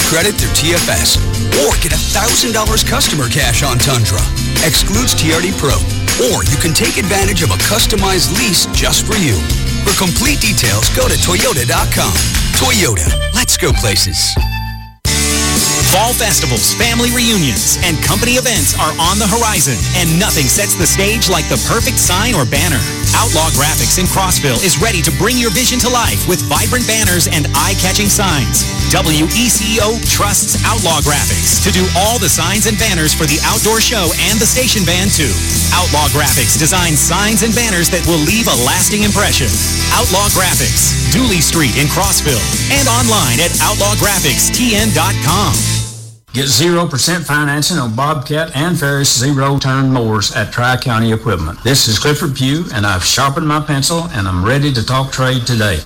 credit through TFS. Or get $1,000 customer cash on Tundra. Excludes TRD Pro. Or you can take advantage of a customized lease just for you. For complete details, go to Toyota.com. Toyota, let's go places. Fall festivals, family reunions, and company events are on the horizon, and nothing sets the stage like the perfect sign or banner. Outlaw Graphics in Crossville is ready to bring your vision to life with vibrant banners and eye-catching signs. WECO trusts Outlaw Graphics to do all the signs and banners for the outdoor show and the station van too. Outlaw Graphics designs signs and banners that will leave a lasting impression. Outlaw Graphics, Dooley Street in Crossville, and online at outlawgraphicstn.com. Get 0% financing on Bobcat and Ferris zero-turn mowers at Tri-County Equipment. This is Clifford Pugh, and I've sharpened my pencil, and I'm ready to talk trade today.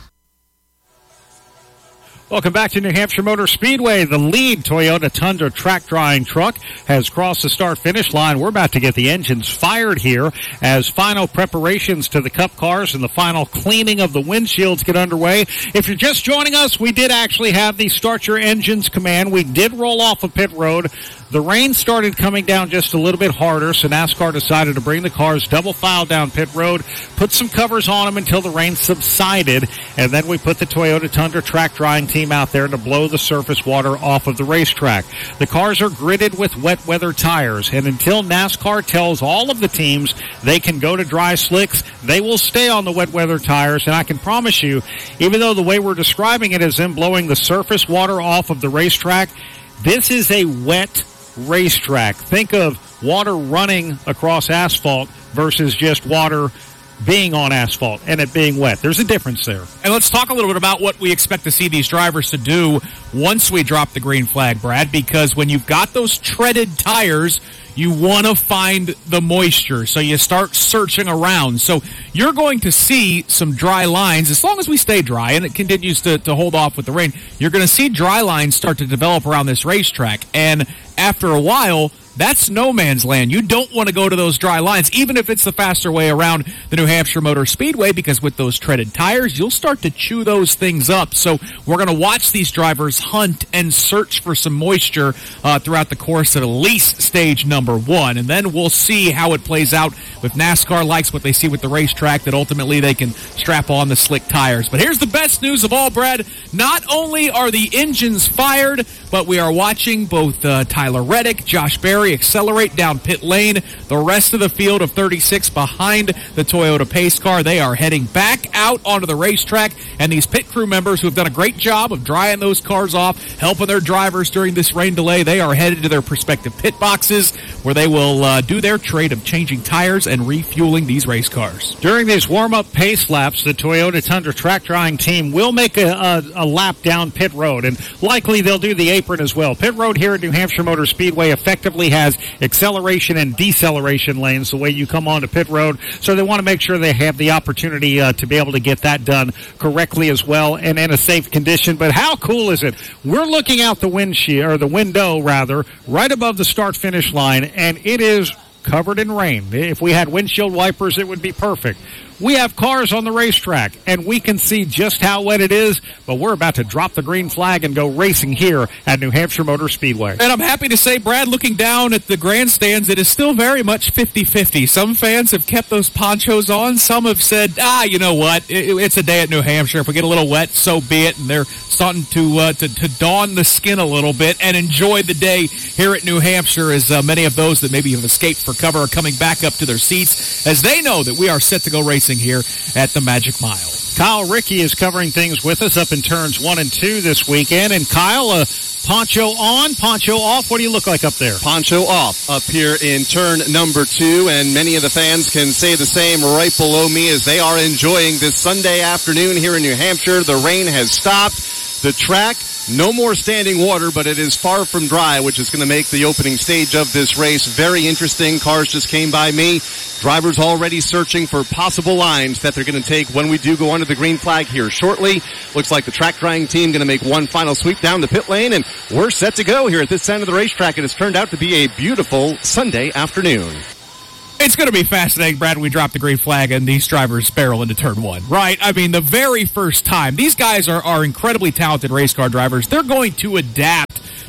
Welcome back to New Hampshire Motor Speedway. The lead Toyota Tundra track drying truck has crossed the start-finish line. We're about to get the engines fired here as final preparations to the Cup cars and the final cleaning of the windshields get underway. If you're just joining us, we did actually have the Start Your Engines command. We did roll off of pit road. The rain started coming down just a little bit harder, so NASCAR decided to bring the cars double file down pit road, put some covers on them until the rain subsided, and then we put the Toyota Tundra track drying team out there to blow the surface water off of the racetrack. The cars are gridded with wet weather tires, and until NASCAR tells all of the teams they can go to dry slicks, they will stay on the wet weather tires, and I can promise you, even though the way we're describing it is them blowing the surface water off of the racetrack, this is a wet racetrack. Think of water running across asphalt versus just water being on asphalt and it being wet. There's a difference there. And let's talk a little bit about what we expect to see these drivers to do once we drop the green flag, Brad, because when you've got those treaded tires, you want to find the moisture, so you start searching around. So you're going to see some dry lines. As long as we stay dry and it continues to hold off with the rain, you're going to see dry lines start to develop around this racetrack. And after a while, that's no man's land. You don't want to go to those dry lines, even if it's the faster way around the New Hampshire Motor Speedway, because with those treaded tires, you'll start to chew those things up. So we're going to watch these drivers hunt and search for some moisture throughout the course at least stage number 1. And then we'll see how it plays out if NASCAR likes what they see with the racetrack, that ultimately they can strap on the slick tires. But here's the best news of all, Brad. Not only are the engines fired, but we are watching both Tyler Reddick, Josh Berry accelerate down pit lane. The rest of the field of 36 behind the Toyota pace car, they are heading back out onto the racetrack, and these pit crew members who have done a great job of drying those cars off, helping their drivers during this rain delay, they are headed to their respective pit boxes where they will do their trade of changing tires and refueling these race cars. During these warm-up pace laps, the Toyota Tundra track drying team will make a lap down pit road, and likely they'll do the apron as well. Pit road here at New Hampshire Motor Speedway effectively has acceleration and deceleration lanes the way you come onto pit road, so they want to make sure they have the opportunity to be able to get that done correctly as well and in a safe condition. But how cool is it? We're looking out the window right above the start-finish line, and it is covered in rain. If we had windshield wipers, it would be perfect. We have cars on the racetrack, and we can see just how wet it is, but we're about to drop the green flag and go racing here at New Hampshire Motor Speedway. And I'm happy to say, Brad, looking down at the grandstands, it is still very much 50-50. Some fans have kept those ponchos on. Some have said, you know what, it's a day at New Hampshire. If we get a little wet, so be it. And they're starting to don the skin a little bit and enjoy the day here at New Hampshire, as many of those that maybe have escaped for cover are coming back up to their seats as they know that we are set to go racing here at the Magic Mile. Kyle Rickey is covering things with us up in turns 1 and 2 this weekend. And Kyle, poncho on, poncho off. What do you look like up there? Poncho off up here in turn number 2, and many of the fans can say the same right below me as they are enjoying this Sunday afternoon here in New Hampshire. The rain has stopped. The track, no more standing water, but it is far from dry, which is going to make the opening stage of this race very interesting. Cars just came by me. Drivers already searching for possible lines that they're going to take when we do go under the green flag here shortly. Looks like the track drying team going to make one final sweep down the pit lane, and we're set to go here at this end of the racetrack. It has turned out to be a beautiful Sunday afternoon. It's going to be fascinating, Brad, when we drop the green flag and these drivers barrel into turn 1, right? I mean, the very first time. These guys are incredibly talented race car drivers. They're going to adapt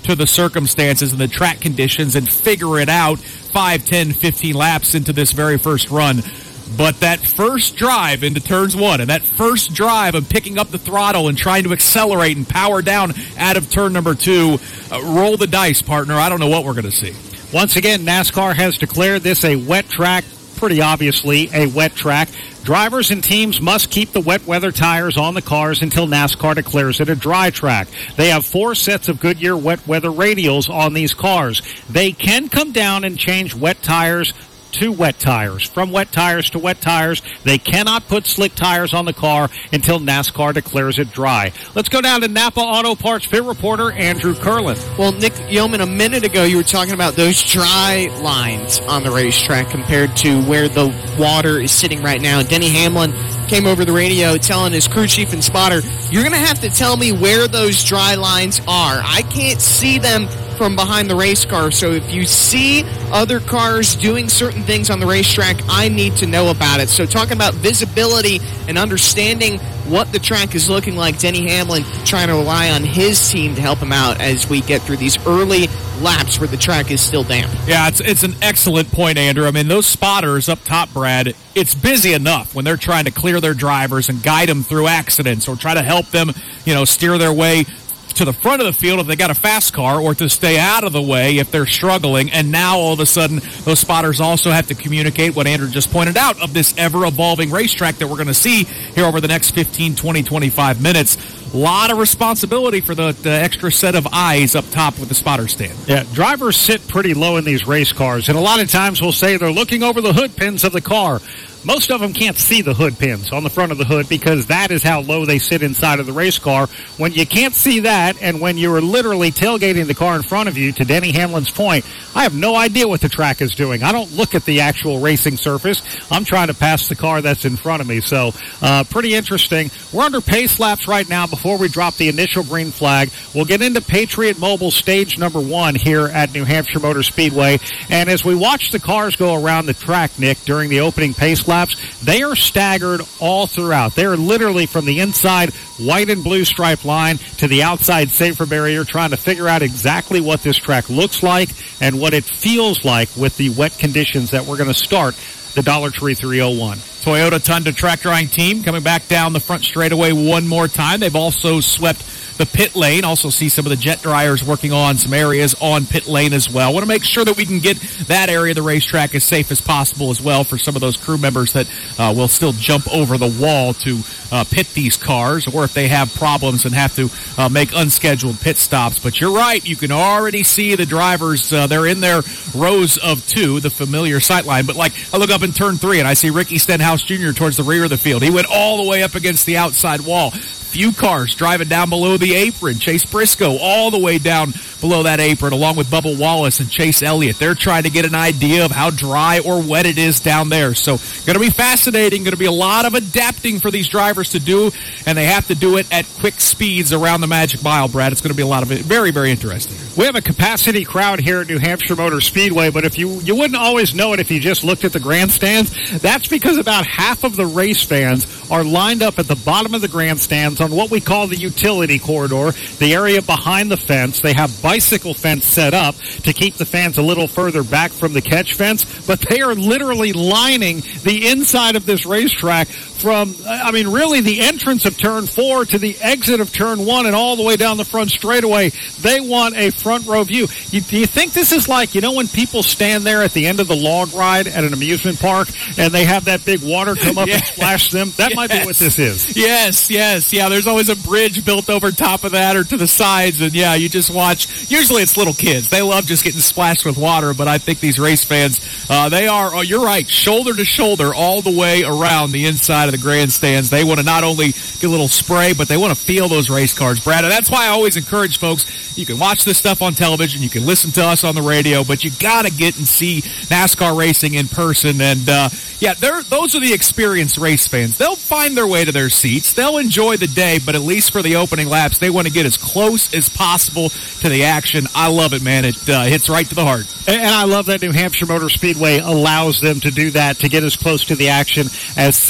to the circumstances and the track conditions and figure it out 5, 10, 15 laps into this very first run. But that first drive into turns 1 and that first drive of picking up the throttle and trying to accelerate and power down out of turn number 2, roll the dice, partner. I don't know what we're going to see. Once again, NASCAR has declared this a wet track, pretty obviously a wet track. Drivers and teams must keep the wet weather tires on the cars until NASCAR declares it a dry track. They have 4 sets of Goodyear wet weather radials on these cars. They can come down and change wet tires to wet tires. From wet tires to wet tires. They cannot put slick tires on the car until NASCAR declares it dry. Let's go down to Napa Auto Parts pit reporter Andrew Curlin. Well, Nick Yeoman, a minute ago you were talking about those dry lines on the racetrack compared to where the water is sitting right now. Denny Hamlin came over the radio telling his crew chief and spotter, you're going to have to tell me where those dry lines are. I can't see them from behind the race car, so if you see other cars doing certain things on the racetrack, I need to know about it. So talking about visibility and understanding what the track is looking like, Denny Hamlin trying to rely on his team to help him out as we get through these early laps where the track is still damp. Yeah, it's an excellent point, Andrew. I mean, those spotters up top, Brad, it's busy enough when they're trying to clear their drivers and guide them through accidents or try to help them, steer their way to the front of the field if they got a fast car, or to stay out of the way if they're struggling. And now all of a sudden those spotters also have to communicate what Andrew just pointed out of this ever-evolving racetrack that we're going to see here over the next 15, 20, 25 minutes. A lot of responsibility for the extra set of eyes up top with the spotter stand. Yeah, drivers sit pretty low in these race cars, and a lot of times we'll say they're looking over the hood pins of the car. Most of them can't see the hood pins on the front of the hood because that is how low they sit inside of the race car. When you can't see that, and when you're literally tailgating the car in front of you, to Denny Hamlin's point, I have no idea what the track is doing. I don't look at the actual racing surface. I'm trying to pass the car that's in front of me. So pretty interesting. We're under pace laps right now before we drop the initial green flag. We'll get into Patriot Mobile stage number 1 here at New Hampshire Motor Speedway. And as we watch the cars go around the track, Nick, during the opening pace laps, they are staggered all throughout. They're literally from the inside white and blue stripe line to the outside safer barrier, trying to figure out exactly what this track looks like and what it feels like with the wet conditions that we're going to start the Dollar Tree 301. Toyota Tundra track drying team coming back down the front straightaway one more time. They've also swept the pit lane. Also see some of the jet dryers working on some areas on pit lane as well. Want to make sure that we can get that area of the racetrack as safe as possible as well for some of those crew members that will still jump over the wall to pit these cars, or if they have problems and have to make unscheduled pit stops. But you're right, you can already see the drivers. They're in their rows of 2, the familiar sight line. But like, I look up in turn 3 and I see Ricky Stenhouse Jr. towards the rear of the field. He went all the way up against the outside wall. Few cars driving down below the apron. Chase Briscoe all the way down below that apron, along with Bubba Wallace and Chase Elliott. They're trying to get an idea of how dry or wet it is down there. So going to be fascinating. Going to be a lot of adapting for these drivers to do, and they have to do it at quick speeds around the Magic Mile, Brad. It's going to be a lot of it. Very, very interesting. We have a capacity crowd here at New Hampshire Motor Speedway, but if you wouldn't always know it if you just looked at the grandstands. That's because about half of the race fans are lined up at the bottom of the grandstands on what we call the utility corridor, the area behind the fence. They have bicycle fence set up to keep the fans a little further back from the catch fence, but they are literally lining the inside of this racetrack from, really the entrance of turn 4 to the exit of turn 1 and all the way down the front straightaway. They want a front row view. Do you think this is like, when people stand there at the end of the log ride at an amusement park and they have that big water come up and splash them? That might be what this is. Yes. Yeah, there's always a bridge built over top of that or to the sides, and you just watch. Usually it's little kids. They love just getting splashed with water, but I think these race fans, they are, you're right, shoulder to shoulder all the way around the inside of the grandstands. They want to not only get a little spray, but they want to feel those race cars, Brad. And that's why I always encourage folks, you can watch this stuff on television, you can listen to us on the radio, but you got to get and see NASCAR racing in person. And, those are the experienced race fans. They'll find their way to their seats. They'll enjoy the day, but at least for the opening laps, they want to get as close as possible to the action. I love it, man. It hits right to the heart. And I love that New Hampshire Motor Speedway allows them to do that, to get as close to the action as safely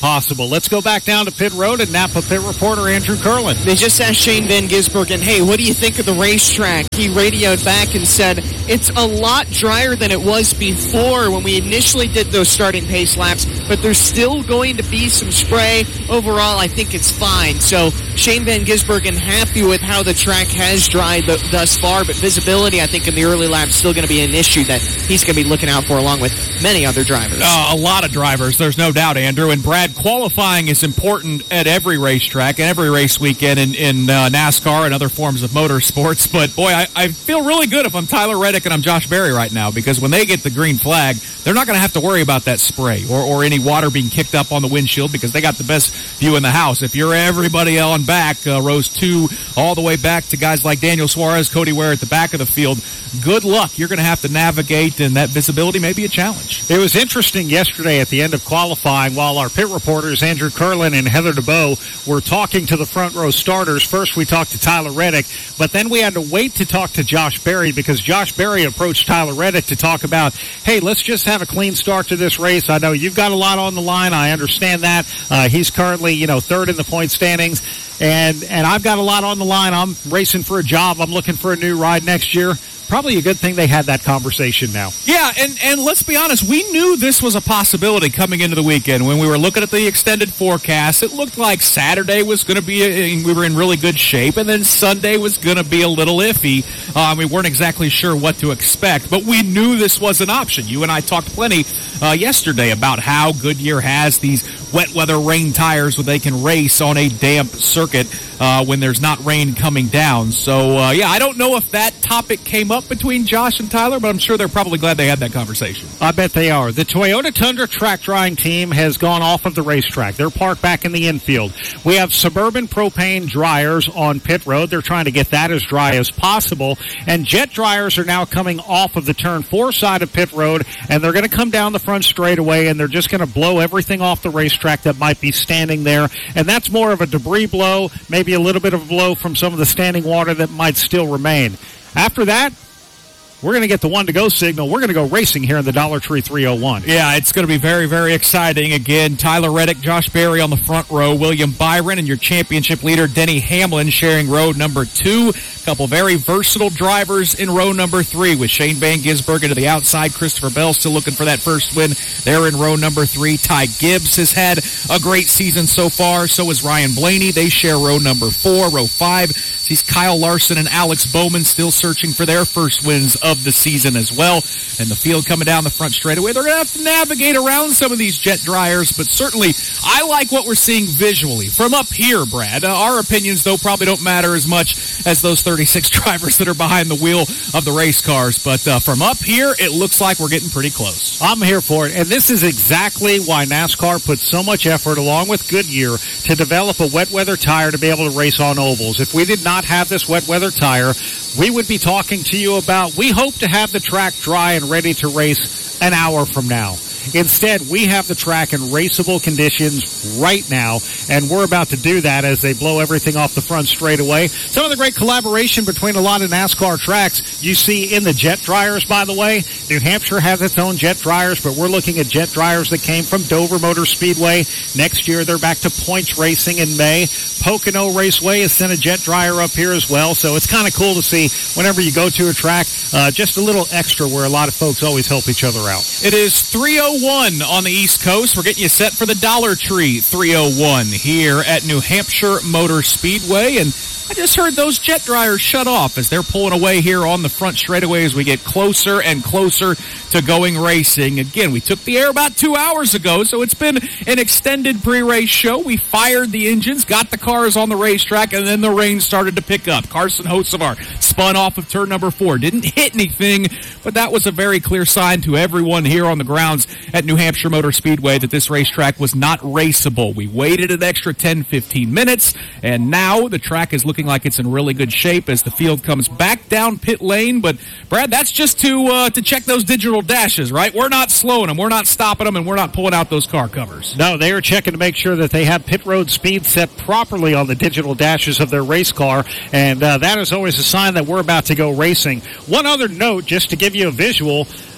possible. Let's go back down to pit road and Napa pit reporter Andrew Curlin. They just asked Shane Van Gisbergen, hey, what do you think of the racetrack? He radioed back and said, it's a lot drier than it was before when we initially did those starting pace laps, but there's still going to be some spray. Overall, I think it's fine. So Shane Van Gisbergen happy with how the track has dried thus far, but visibility, I think, in the early laps is still going to be an issue that he's going to be looking out for along with many other drivers. A lot of drivers, there's no doubt, Andrew. And Brad, qualifying is important at every racetrack and every race weekend in NASCAR and other forms of motorsports. But, boy, I feel really good if I'm Tyler Reddick and I'm Josh Berry right now, because when they get the green flag, they're not going to have to worry about that spray or any water being kicked up on the windshield, because they got the best view in the house. If you're everybody on back, rows 2 all the way back to guys like Daniel Suarez, Cody Ware at the back of the field, good luck. You're going to have to navigate, and that visibility may be a challenge. It was interesting yesterday at the end of qualifying while our pit reporters Andrew Curlin and Heather DeBow were talking to the front row starters. First we talked to Tyler Reddick, but then we had to wait to talk to Josh Berry, because Josh Berry approached Tyler Reddick to talk about, hey, let's just have a clean start to this race. I know you've got a lot on the line. I understand that. He's currently, third in the point standings. And I've got a lot on the line. I'm racing for a job. I'm looking for a new ride next year. Probably a good thing they had that conversation now. Yeah, and let's be honest, we knew this was a possibility coming into the weekend. When we were looking at the extended forecast, it looked like Saturday was going to be, we were in really good shape, and then Sunday was going to be a little iffy. We weren't exactly sure what to expect, but we knew this was an option. You and I talked plenty yesterday about how Goodyear has these wet weather rain tires where they can race on a damp circuit when there's not rain coming down. So, I don't know if that topic came up between Josh and Tyler, but I'm sure they're probably glad they had that conversation. I bet they are. The Toyota Tundra track drying team has gone off of the racetrack. They're parked back in the infield. We have Suburban propane dryers on pit road. They're trying to get that as dry as possible. And jet dryers are now coming off of the turn 4 side of pit road, and they're going to come down the front straightaway, and they're just going to blow everything off the racetrack that might be standing there. And that's more of a debris blow, maybe a little bit of a blow from some of the standing water that might still remain. After that, we're going to get the one-to-go signal. We're going to go racing here in the Dollar Tree 301. Yeah, it's going to be very, very exciting. Again, Tyler Reddick, Josh Berry on the front row, William Byron, and your championship leader, Denny Hamlin, sharing row number 2. A couple very versatile drivers in row number 3, with Shane Van Gisbergen to the outside. Christopher Bell still looking for that first win there in row number 3. Ty Gibbs has had a great season so far. So is Ryan Blaney. They share row number 4. Row 5 sees Kyle Larson and Alex Bowman still searching for their first wins of the season as well. And the field coming down the front straightaway, they're going to have to navigate around some of these jet dryers, but certainly I like what we're seeing visually from up here, Brad. Our opinions, though, probably don't matter as much as those 36 drivers that are behind the wheel of the race cars, but from up here, it looks like we're getting pretty close. I'm here for it, and this is exactly why NASCAR puts so much effort, along with Goodyear, to develop a wet weather tire to be able to race on ovals. If we did not have this wet weather tire, we would be talking to you about, we hope to have the track dry and ready to race an hour from now. Instead, we have the track in raceable conditions right now, and we're about to do that as they blow everything off the front straightaway. Some of the great collaboration between a lot of NASCAR tracks you see in the jet dryers, by the way. New Hampshire has its own jet dryers, but we're looking at jet dryers that came from Dover Motor Speedway. Next year, they're back to points racing in May. Pocono Raceway has sent a jet dryer up here as well, so it's kind of cool to see whenever you go to a track, just a little extra where a lot of folks always help each other out. It is 3:01 on the East Coast. We're getting you set for the Dollar Tree 301 here at New Hampshire Motor Speedway, and I just heard those jet dryers shut off as they're pulling away here on the front straightaway as we get closer and closer to going racing. Again, we took the air about 2 hours ago, so it's been an extended pre-race show. We fired the engines, got the cars on the racetrack, and then the rain started to pick up. Carson Hocevar spun off of turn number 4. Didn't hit anything, but that was a very clear sign to everyone here on the grounds at New Hampshire Motor Speedway that this racetrack was not raceable. We waited an extra 10-15 minutes, and now the track is looking like it's in really good shape as the field comes back down pit lane. But, Brad, that's just to check those digital dashes, right? We're not slowing them, we're not stopping them, and we're not pulling out those car covers. No, they are checking to make sure that they have pit road speed set properly on the digital dashes of their race car, and that is always a sign that we're about to go racing. One other note, just to give you a visual,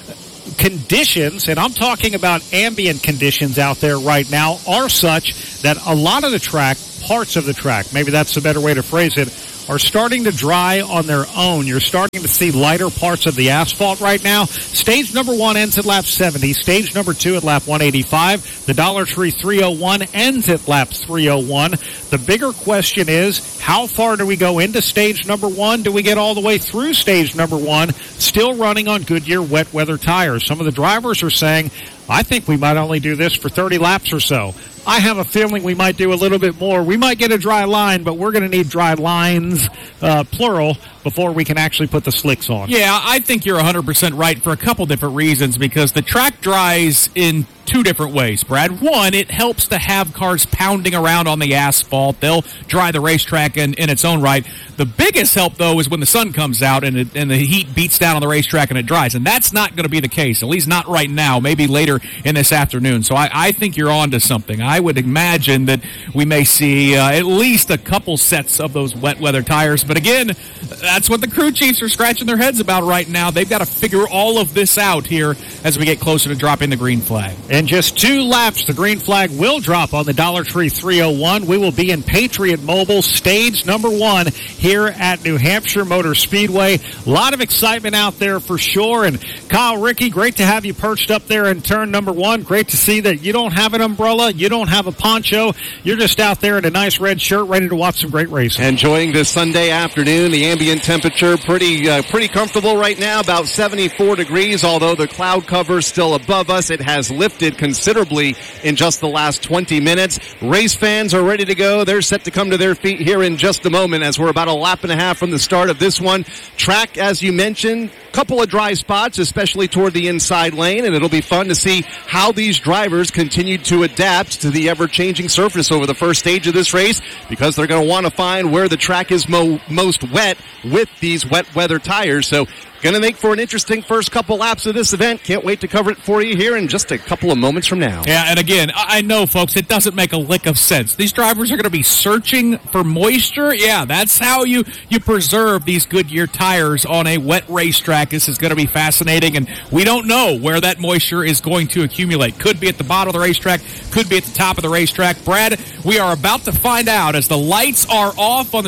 conditions, and I'm talking about ambient conditions out there right now, are such that a lot of the track, parts of the track, maybe that's a better way to phrase it, are starting to dry on their own. You're starting to see lighter parts of the asphalt right now. Stage number 1 ends at lap 70. Stage number 2 at lap 185. The Dollar Tree 301 ends at lap 301. The bigger question is, how far do we go into stage number 1? Do we get all the way through stage number 1 still running on Goodyear wet weather tires? Some of the drivers are saying, I think we might only do this for 30 laps or so. I have a feeling we might do a little bit more. We might get a dry line, but we're going to need dry lines, plural, before we can actually put the slicks on. Yeah, I think you're 100% right for a couple different reasons, because the track dries in two different ways, Brad. One, it helps to have cars pounding around on the asphalt. They'll dry the racetrack in its own right. The biggest help, though, is when the sun comes out and the heat beats down on the racetrack and it dries. And that's not going to be the case, at least not right now, maybe later in this afternoon. So I think you're on to something. I would imagine that we may see at least a couple sets of those wet weather tires. But again, that's what the crew chiefs are scratching their heads about right now. They've got to figure all of this out here as we get closer to dropping the green flag. In just 2 laps, the green flag will drop on the Dollar Tree 301. We will be in Patriot Mobile, stage number 1 here at New Hampshire Motor Speedway. A lot of excitement out there for sure. And Kyle Rickey, great to have you perched up there in turn number 1. Great to see that you don't have an umbrella, you don't have a poncho. You're just out there in a nice red shirt, ready to watch some great racing. Enjoying this Sunday afternoon. The ambient temperature pretty comfortable right now, about 74 degrees, although the cloud cover is still above us. It has lifted considerably in just the last 20 minutes. Race fans are ready to go. They're set to come to their feet here in just a moment as we're about a lap and a half from the start of this one. Track, as you mentioned, couple of dry spots, especially toward the inside lane, and it'll be fun to see how these drivers continue to adapt to the ever-changing surface over the first stage of this race, because they're going to want to find where the track is most wet with these wet weather tires. So going to make for an interesting first couple laps of this event. Can't wait to cover it for you here in just a couple of moments from now. Yeah, and again, I know, folks, it doesn't make a lick of sense. These drivers are going to be searching for moisture. Yeah, that's how you preserve these Goodyear tires on a wet racetrack. This is going to be fascinating, and we don't know where that moisture is going to accumulate. Could be at the bottom of the racetrack, could be at the top of the racetrack. Brad, we are about to find out as the lights are off on the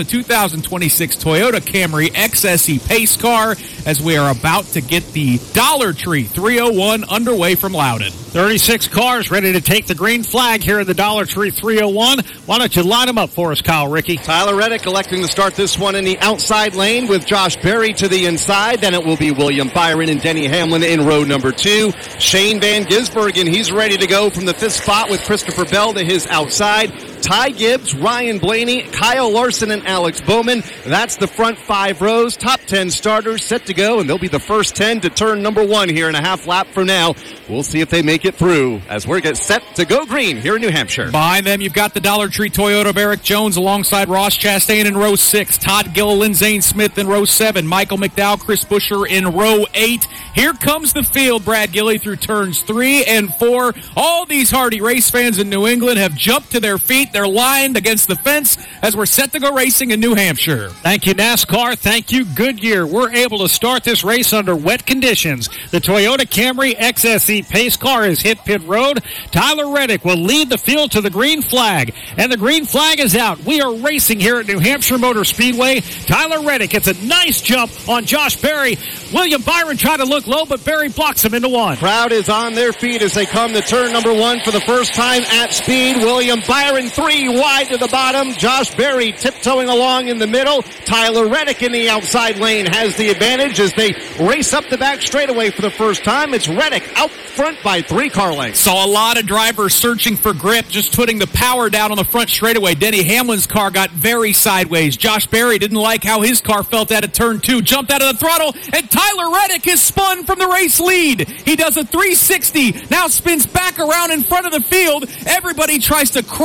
2026 Toyota Camry XSE pace car, as we are about to get the Dollar Tree 301 underway from Loudon. 36 cars ready to take the green flag here at the Dollar Tree 301. Why don't you line them up for us, Kyle Rickey? Tyler Reddick electing to start this one in the outside lane with Josh Berry to the inside. Then it will be William Byron and Denny Hamlin in row number 2. Shane Van Gisbergen, he's ready to go from the 5th spot with Christopher Bell to his outside. Ty Gibbs, Ryan Blaney, Kyle Larson, and Alex Bowman. That's the front 5 rows. Top 10 starters set to go, and they'll be the first 10 to turn number 1 here in a half lap from now. We'll see if they make it through as we're set to go green here in New Hampshire. Behind them, you've got the Dollar Tree Toyota of Eric Jones alongside Ross Chastain in row 6, Todd Gilliland, Zane Smith in row 7, Michael McDowell, Chris Buescher in row 8. Here comes the field, Brad Gilly, through turns 3 and 4. All these hardy race fans in New England have jumped to their feet. They're lined against the fence as we're set to go racing in New Hampshire. Thank you, NASCAR. Thank you, Goodyear. We're able to start this race under wet conditions. The Toyota Camry XSE pace car has hit pit road. Tyler Reddick will lead the field to the green flag, and the green flag is out. We are racing here at New Hampshire Motor Speedway. Tyler Reddick gets a nice jump on Josh Berry. William Byron tried to look low, but Berry blocks him into 1. Crowd is on their feet as they come to turn number 1 for the first time at speed. William Byron 3 wide to the bottom. Josh Berry tiptoeing along in the middle. Tyler Reddick in the outside lane has the advantage as they race up the back straightaway for the first time. It's Reddick out front by 3 car lengths. Saw a lot of drivers searching for grip, just putting the power down on the front straightaway. Denny Hamlin's car got very sideways. Josh Berry didn't like how his car felt out of turn 2, jumped out of the throttle, and Tyler Reddick is spun from the race lead. He does a 360, now spins back around in front of the field. Everybody tries to crawl to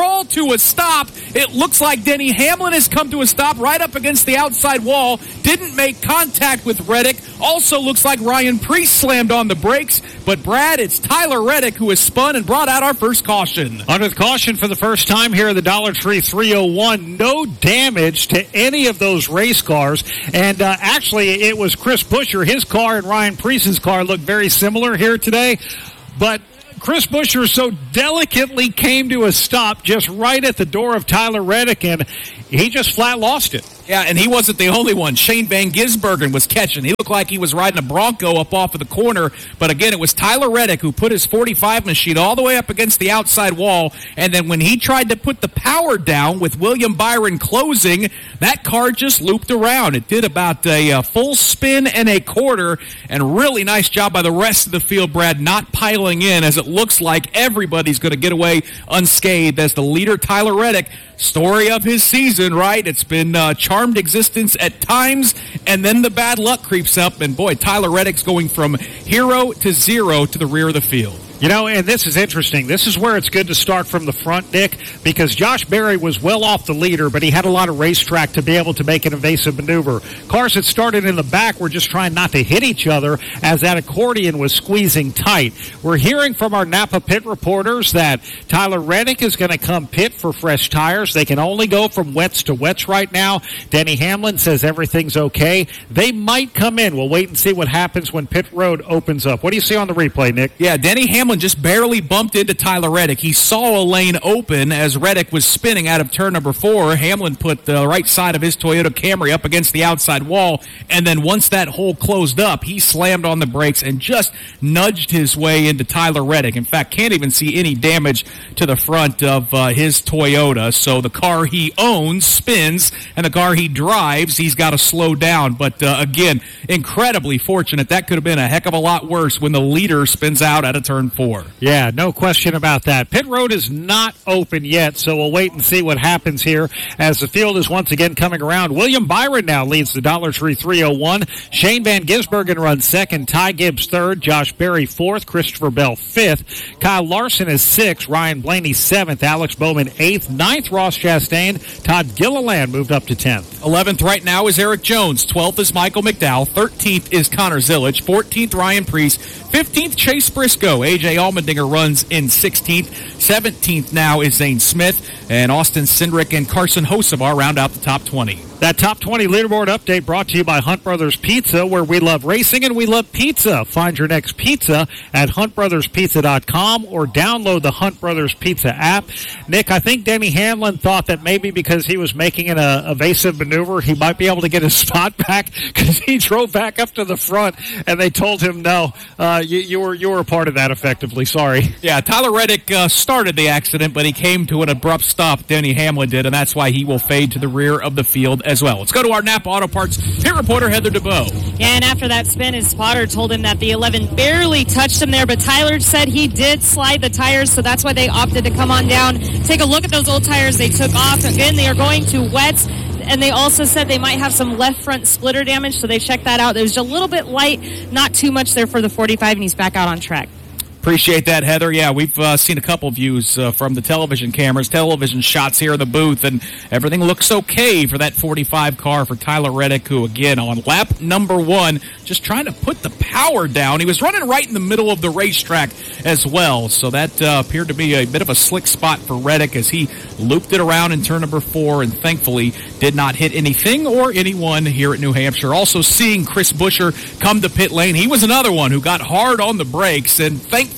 to a stop. It looks like Denny Hamlin has come to a stop right up against the outside wall. Didn't make contact with Reddick. Also looks like Ryan Preece slammed on the brakes. But, Brad, it's Tyler Reddick who has spun and brought out our first caution. Under the caution for the first time here at the Dollar Tree 301. No damage to any of those race cars. And actually, it was Chris Buescher. His car and Ryan Preece's car looked very similar here today. But Chris Buescher so delicately came to a stop just right at the door of Tyler Reddick, and he just flat lost it. Yeah, and he wasn't the only one. Shane Van Gisbergen was catching. He looked like he was riding a Bronco up off of the corner. But again, it was Tyler Reddick who put his 45 machine all the way up against the outside wall. And then when he tried to put the power down with William Byron closing, that car just looped around. It did about a full spin and a quarter. And really nice job by the rest of the field, Brad, not piling in, as it looks like everybody's going to get away unscathed as the leader, Tyler Reddick. Story of his season, right? It's been charmed existence at times, and then the bad luck creeps up, and boy, Tyler Reddick's going from hero to zero to the rear of the field. You know, and this is interesting. This is where it's good to start from the front, Nick, because Josh Berry was well off the leader, but he had a lot of racetrack to be able to make an evasive maneuver. Cars that started in the back were just trying not to hit each other as that accordion was squeezing tight. We're hearing from our Napa pit reporters that Tyler Reddick is going to come pit for fresh tires. They can only go from wets to wets right now. Denny Hamlin says everything's okay. They might come in. We'll wait and see what happens when pit road opens up. What do you see on the replay, Nick? Yeah, Denny Hamlin just barely bumped into Tyler Reddick. He saw a lane open as Reddick was spinning out of turn number 4. Hamlin put the right side of his Toyota Camry up against the outside wall, and then once that hole closed up, he slammed on the brakes and just nudged his way into Tyler Reddick. In fact, can't even see any damage to the front of his Toyota. So the car he owns spins, and the car he drives, he's got to slow down. But again, incredibly fortunate. That could have been a heck of a lot worse when the leader spins out at a turn 4. Yeah, no question about that. Pit road is not open yet, so we'll wait and see what happens here as the field is once again coming around. William Byron now leads the Dollar Tree 301. Shane Van Gisbergen runs second. Ty Gibbs third. Josh Berry fourth. Christopher Bell fifth. Kyle Larson is sixth. Ryan Blaney seventh. Alex Bowman eighth. Ninth, Ross Chastain. Todd Gilliland moved up to 10th. 11th right now is Eric Jones. 12th is Michael McDowell. 13th is Connor Zillage. 14th, Ryan Preece. 15th, Chase Briscoe. A.J. Allmendinger runs in 16th. 17th now is Zane Smith. And Austin Cindric and Carson Hocevar round out the top 20. That top 20 leaderboard update brought to you by Hunt Brothers Pizza, where we love racing and we love pizza. Find your next pizza at huntbrotherspizza.com or download the Hunt Brothers Pizza app. Nick, I think Denny Hamlin thought that maybe because he was making an evasive maneuver, he might be able to get his spot back because he drove back up to the front, and they told him, no, you were a part of that effectively. Sorry. Yeah, Tyler Reddick started the accident, but he came to an abrupt stop. Denny Hamlin did, and that's why he will fade to the rear of the field as well. Let's go to our Napa Auto Parts pit reporter, Heather DeBow. Yeah, and after that spin, his spotter told him that the 11 barely touched him there, but Tyler said he did slide the tires, so that's why they opted to come on down. Take a look at those old tires they took off. Again, they are going to wets, and they also said they might have some left front splitter damage, so they checked that out. It was a little bit light, not too much there for the 45, and he's back out on track. Appreciate that, Heather. Yeah, we've seen a couple views from the television cameras, television shots here in the booth, and everything looks okay for that 45 car for Tyler Reddick, who, again, on lap number 1, just trying to put the power down. He was running right in the middle of the racetrack as well, so that appeared to be a bit of a slick spot for Reddick as he looped it around in turn number 4 and thankfully did not hit anything or anyone here at New Hampshire. Also seeing Chris Buescher come to pit lane. He was another one who got hard on the brakes, and thankfully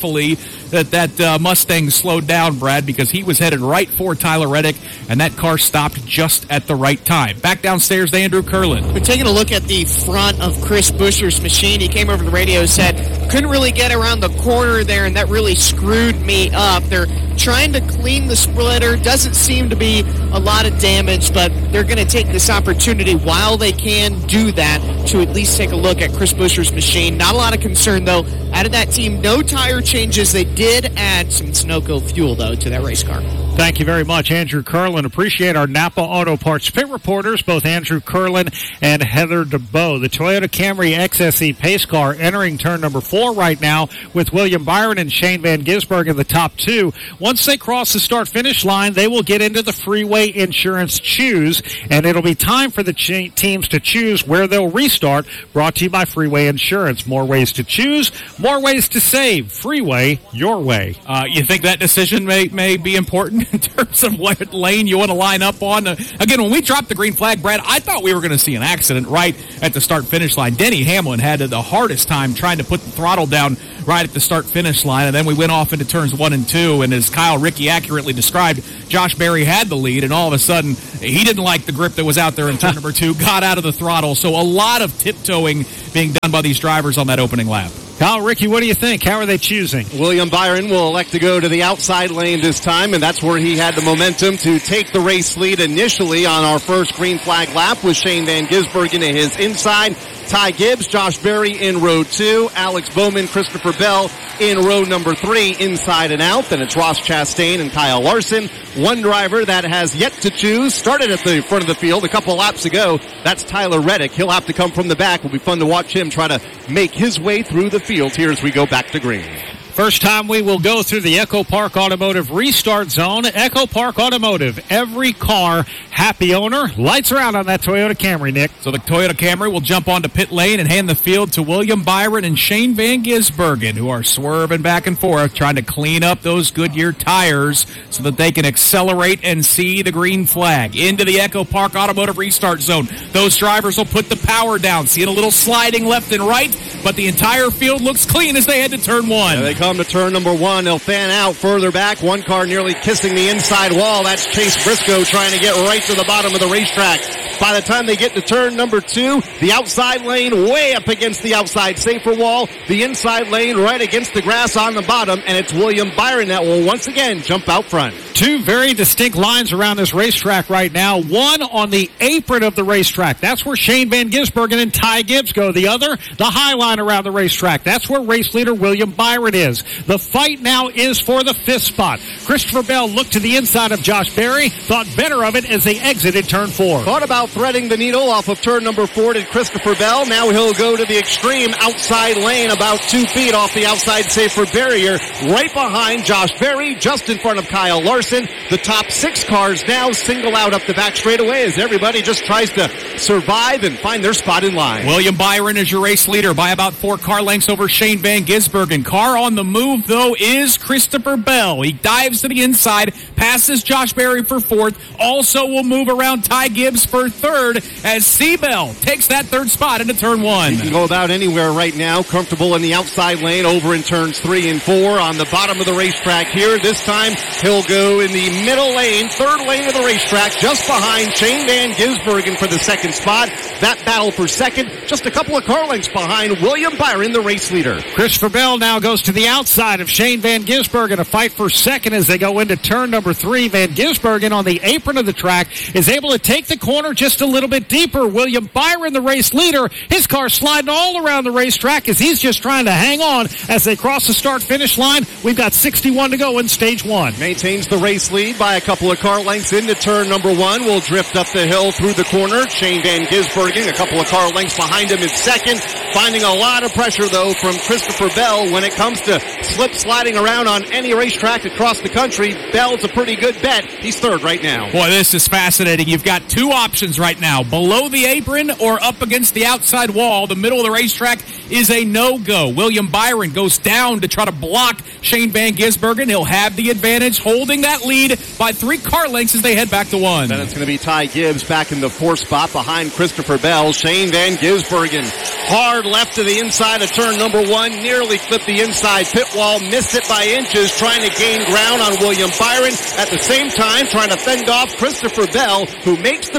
that Mustang slowed down, Brad, because he was headed right for Tyler Reddick, and that car stopped just at the right time. Back downstairs to Andrew Curlin. We're taking a look at the front of Chris Buescher's machine. He came over the radio and said, couldn't really get around the corner there, and that really screwed me up. They're trying to clean the splitter. Doesn't seem to be a lot of damage, but they're going to take this opportunity while they can do that to at least take a look at Chris Buescher's machine. Not a lot of concern, though. Out of that team, no tire changes. They did add some Sunoco fuel, though, to that race car. Thank you very much, Andrew Curlin. Appreciate our Napa Auto Parts pit reporters, both Andrew Curlin and Heather DeBoe. The Toyota Camry XSE pace car entering turn number 4 right now with William Byron and Shane Van Gisbergen in the top 2. Once they cross the start-finish line, they will get into the Freeway Insurance Choose, and it'll be time for the teams to choose where they'll restart. Brought to you by Freeway Insurance. More ways to choose, more ways to save. Freeway, your way. You think that decision may be important in terms of what lane you want to line up on? Again, when we dropped the green flag, Brad, I thought we were going to see an accident right at the start-finish line. Denny Hamlin had the hardest time trying to put the throttle down right at the start-finish line, and then we went off into turns 1 and 2, and as Kyle Rickey accurately described, Josh Berry had the lead, and all of a sudden, he didn't like the grip that was out there in turn number 2, got out of the throttle, so a lot of tiptoeing being done by these drivers on that opening lap. Kyle Rickey, what do you think? How are they choosing? William Byron will elect to go to the outside lane this time, and that's where he had the momentum to take the race lead initially on our first green flag lap with Shane Van Gisbergen to his inside. Ty Gibbs, Josh Berry in row 2, Alex Bowman, Christopher Bell in row number 3, inside and out. Then it's Ross Chastain and Kyle Larson. One driver that has yet to choose started at the front of the field a couple laps ago. That's Tyler Reddick. He'll have to come from the back. It'll be fun to watch him try to make his way through the field here as we go back to green. First time we will go through the Echo Park Automotive restart zone. Echo Park Automotive, every car, happy owner. Lights are out on that Toyota Camry, Nick. So the Toyota Camry will jump onto pit lane and hand the field to William Byron and Shane Van Gisbergen, who are swerving back and forth, trying to clean up those Goodyear tires so that they can accelerate and see the green flag. Into the Echo Park Automotive restart zone. Those drivers will put the power down. Seeing a little sliding left and right, but the entire field looks clean as they head to turn 1. They come to turn number 1. They'll fan out further back. One car nearly kissing the inside wall. That's Chase Briscoe trying to get right to the bottom of the racetrack. By the time they get to turn number 2, the outside lane way up against the outside safer wall. The inside lane right against the grass on the bottom. And it's William Byron that will once again jump out front. 2 very distinct lines around this racetrack right now. One on the apron of the racetrack. That's where Shane Van Gisbergen and Ty Gibbs go. The other, the high line around the racetrack. That's where race leader William Byron is. The fight now is for the 5th spot. Christopher Bell looked to the inside of Josh Berry, thought better of it as they exited turn 4. Thought about threading the needle off of turn number 4 to Christopher Bell. Now he'll go to the extreme outside lane about 2 feet off the outside safer barrier, right behind Josh Berry, just in front of Kyle Larson. The top 6 cars now single out up the back straightaway as everybody just tries to survive and find their spot in line. William Byron is your race leader by about 4 car lengths over Shane Van Gisbergen. Car on the move, though, is Christopher Bell. He dives to the inside, passes Josh Berry for 4th. Also will move around Ty Gibbs for 3rd as C-Bell takes that 3rd spot into turn 1. He can go about anywhere right now. Comfortable in the outside lane over in turns 3 and 4 on the bottom of the racetrack here. This time he'll go in the middle lane, 3rd lane of the racetrack, just behind Shane Van Gisbergen for the 2nd spot. That battle for 2nd, just a couple of car lengths behind William Byron, the race leader. Christopher Bell now goes to the outside of Shane Van Gisbergen, a fight for 2nd as they go into turn number 3. Van Gisbergen on the apron of the track is able to take the corner just a little bit deeper. William Byron, the race leader, his car sliding all around the racetrack as he's just trying to hang on as they cross the start-finish line. We've got 61 to go in stage 1. Maintains the race lead by a couple of car lengths into turn number 1. Will drift up the hill through the corner. Shane Van Gisbergen, a couple of car lengths behind him, is 2nd. Finding a lot of pressure, though, from Christopher Bell when it comes to slip sliding around on any racetrack across the country. Bell's a pretty good bet. He's 3rd right now. Boy, this is fascinating. You've got 2 options right now. Below the apron or up against the outside wall. The middle of the racetrack is a no-go. William Byron goes down to try to block Shane Van Gisbergen. He'll have the advantage, holding that lead by 3 car lengths as they head back to 1. Then it's going to be Ty Gibbs back in the 4th spot behind Christopher Bell. Shane Van Gisbergen hard left to the inside of turn number 1. Nearly clipped the inside pit wall. Missed it by inches, trying to gain ground on William Byron. At the same time, trying to fend off Christopher Bell, who makes the pass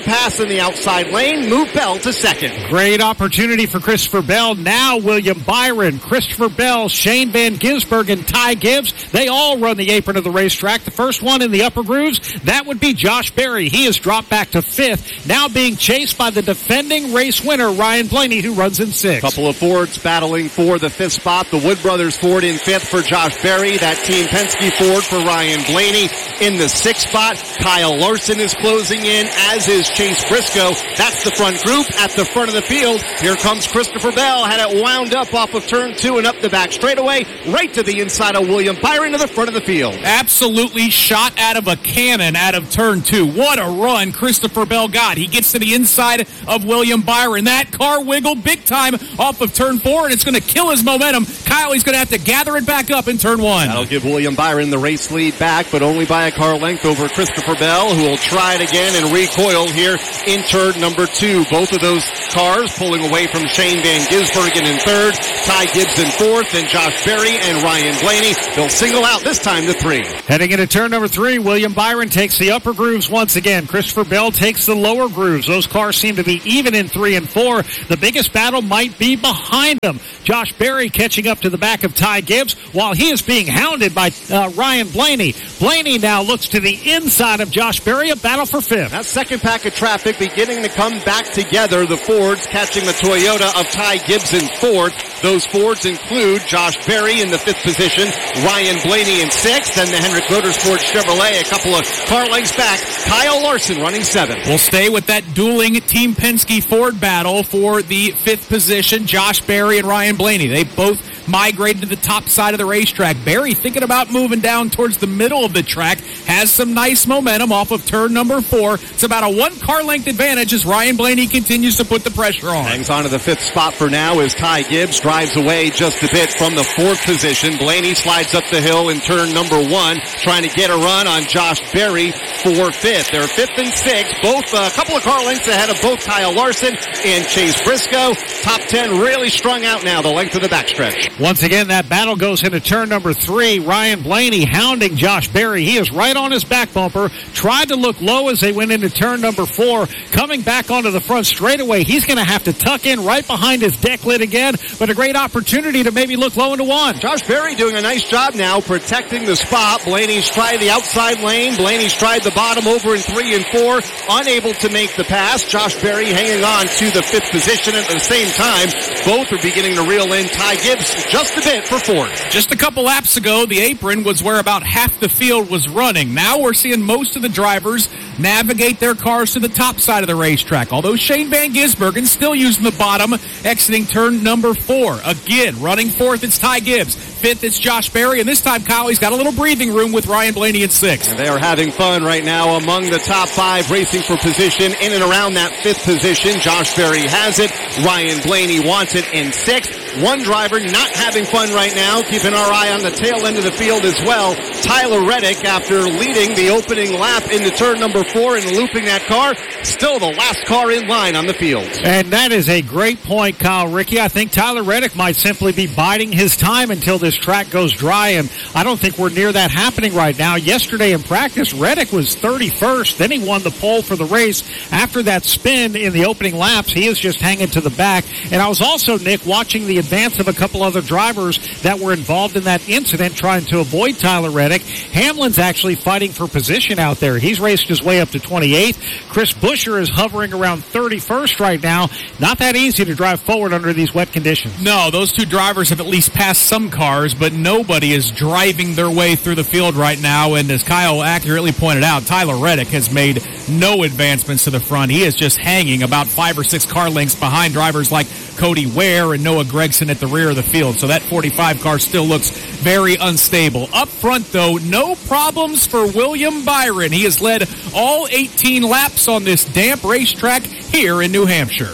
in the outside lane. Move Bell to second. Great opportunity for Christopher Bell. Now William Byron, Christopher Bell, Shane Van Gisbergen, and Ty Gibbs. They all run the apron of the racetrack. The first one in the upper grooves, that would be Josh Berry. He has dropped back to fifth, now being chased by the defending race winner, Ryan Blaney, who runs in sixth. Couple of Fords battling for the fifth spot. The Wood Brothers Ford in fifth for Josh Berry. That Team Penske Ford for Ryan Blaney in the sixth spot. Kyle Larson is closing in, as is Chase Briscoe. That's the front group. At the front of the field, here comes Christopher Bell. Had it wound up off of turn 2 and up the back straightaway, right to the inside of William Byron to the front of the field. Absolutely shot out of a cannon out of turn 2. What a run Christopher Bell got. He gets to the inside of William Byron. That car wiggled big time off of turn 4, and it's going to kill his momentum. Kyle, he's going to have to gather it back up in turn 1. That'll give William Byron the race lead back, but only by a car length over Christopher Bell, who will try it again and recoil here in turn number 2. Both of those cars pulling away from Shane Van Gisbergen in third, Ty Gibbs in fourth, and Josh Berry and Ryan Blaney. They'll single out this time to 3. Heading into turn number 3, William Byron takes the upper grooves once again. Christopher Bell takes the lower grooves. Those cars seem to be even in 3 and 4. The biggest battle might be behind them. Josh Berry catching up to the back of Ty Gibbs while he is being hounded by Ryan Blaney. Blaney now looks to the inside of Josh Berry, a battle for fifth. That second pack of traffic beginning to come back together. The Fords catching the Toyota of Ty Gibbs in fourth. Those Fords include Josh Berry in the 5th position, Ryan Blaney in 6th, and the Hendrick Motorsports Chevrolet a couple of car lengths back. Kyle Larson running 7th. We'll stay with that dueling Team Penske Ford battle for the 5th position, Josh Berry and Ryan Blaney. They both migrated to the top side of the racetrack. Berry thinking about moving down towards the middle of the track, has some nice momentum off of turn number 4. It's about a 1 car length advantage as Ryan Blaney continues to put the pressure on. Hangs on to the 5th spot for now as Ty Gibbs drives away just a bit from the 4th position. Blaney slides up the hill in turn number 1, trying to get a run on Josh Berry for 5th. They're 5th and 6th, both a couple of car lengths ahead of both Kyle Larson and Chase Briscoe. Top 10 really strung out now, the length of the backstretch. Once again, that battle goes into turn number 3. Ryan Blaney hounding Josh Berry. He is right on his back bumper. Tried to look low as they went into turn number 4. Coming back onto the front straightaway, he's going to have to tuck in right behind his deck lid again, but a great opportunity to maybe look low into 1. Josh Berry doing a nice job now protecting the spot. Blaney's tried the outside lane. Blaney's tried the bottom over in 3 and 4. Unable to make the pass. Josh Berry hanging on to the 5th position at the same time. Both are beginning to reel in Ty Gibbs just a bit for Ford. Just a couple laps ago, the apron was where about half the field was running. Now we're seeing most of the drivers navigate their cars to the top side of the racetrack. Although Shane Van Gisbergen still using the bottom, exiting turn number 4. Again, running 4th, it's Ty Gibbs. 5th, it's Josh Berry. And this time, Kyle, he's got a little breathing room with Ryan Blaney at 6th. And they are having fun right now among the top 5 racing for position in and around that 5th position. Josh Berry has it. Ryan Blaney wants it in 6th. One driver not having fun right now. Keeping our eye on the tail end of the field as well. Tyler Reddick, after leading the opening lap into turn number 4 and looping that car, still the last car in line on the field. And that is a great point, Kyle Rickey. I think Tyler Reddick might simply be biding his time until this track goes dry, and I don't think we're near that happening right now. Yesterday in practice, Reddick was 31st. Then he won the pole for the race. After that spin in the opening laps, he is just hanging to the back. And I was also, Nick, watching the advance of a couple other drivers that were involved in that incident trying to avoid Tyler Reddick. Hamlin's actually fighting for position out there. He's raced his way up to 28th. Chris Buescher is hovering around 31st right now. Not that easy to drive forward under these wet conditions. No, those two drivers have at least passed some cars, but nobody is driving their way through the field right now. And as Kyle accurately pointed out, Tyler Reddick has made no advancements to the front. He is just hanging about 5 or 6 car lengths behind drivers like Cody Ware and Noah Gregson at the rear of the field. So that 45 car still looks very unstable. Up front, though, no problems for William Byron. He has led all 18 laps on this damp racetrack here in New Hampshire.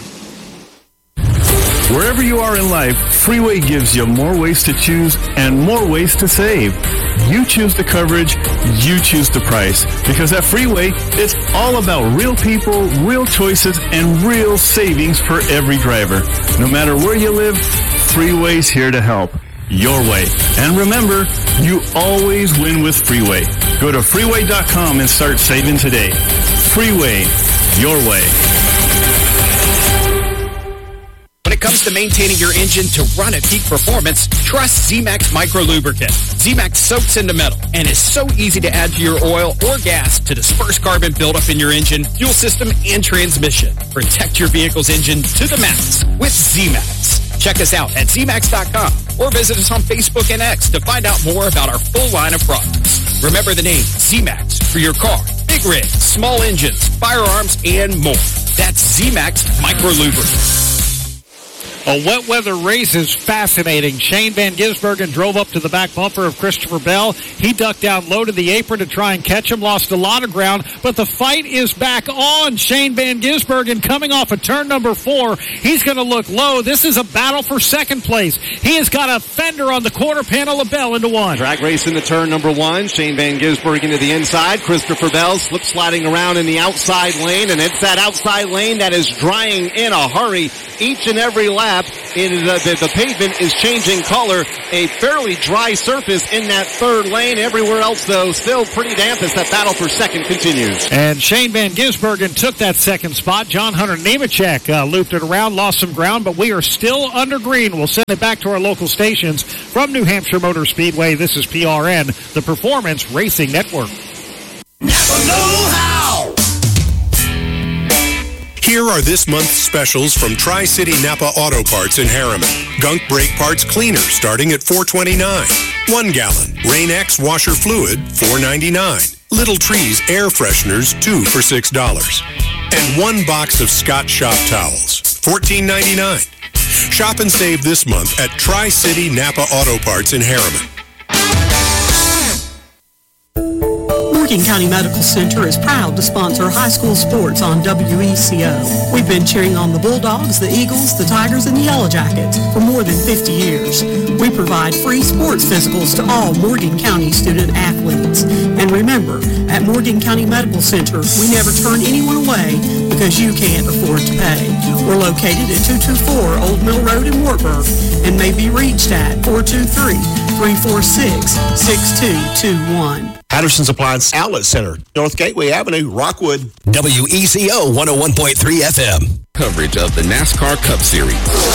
Wherever you are in life, Freeway gives you more ways to choose and more ways to save. You choose the coverage, you choose the price. Because at Freeway, it's all about real people, real choices, and real savings for every driver. No matter where you live, Freeway's here to help. Your way. And remember, you always win with Freeway. Go to freeway.com and start saving today. Freeway, your way. it comes to maintaining your engine to run at peak performance, trust Z-Max Micro Lubricant. Z-Max soaks into metal and is so easy to add to your oil or gas to disperse carbon buildup in your engine, fuel system, and transmission. Protect your vehicle's engine to the max with Z-Max. Check us out at zmax.com or visit us on Facebook and X to find out more about our full line of products. Remember the name Z-Max for your car, big rigs, small engines, firearms, and more. That's Z-Max Micro Lubricant. A wet weather race is fascinating. Shane Van Gisbergen drove up to the back bumper of Christopher Bell. He ducked down low to the apron to try and catch him, lost a lot of ground, but the fight is back on. Shane Van Gisbergen coming off of turn number 4. He's going to look low. This is a battle for second place. He has got a fender on the quarter panel of Bell into 1. Drag race into turn number 1. Shane Van Gisbergen to the inside. Christopher Bell slip sliding around in the outside lane, and it's that outside lane that is drying in a hurry each and every lap. The pavement is changing color. A fairly dry surface in that third lane. Everywhere else, though, still pretty damp as that battle for second continues. And Shane Van Gisbergen took that second spot. John Hunter Nemechek looped it around, lost some ground, but we are still under green. We'll send it back to our local stations. From New Hampshire Motor Speedway, this is PRN, the Performance Racing Network. Napa know-how. Here are this month's specials from Tri-City Napa Auto Parts in Harriman. Gunk brake parts cleaner starting at $4.29. 1 gallon. Rain-X washer fluid, $4.99. Little Trees air fresheners, 2 for $6. And 1 box of Scott Shop towels, $14.99. Shop and save this month at Tri-City Napa Auto Parts in Harriman. Morgan County Medical Center is proud to sponsor high school sports on WECO. We've been cheering on the Bulldogs, the Eagles, the Tigers, and the Yellow Jackets for more than 50 years. We provide free sports physicals to all Morgan County student athletes. And remember, at Morgan County Medical Center, we never turn anyone away because you can't afford to pay. We're located at 224 Old Mill Road in Wartburg and may be reached at 423-346-6221. Patterson's Appliance Outlet Center, North Gateway Avenue, Rockwood. WECO 101.3 FM. Coverage of the NASCAR Cup Series.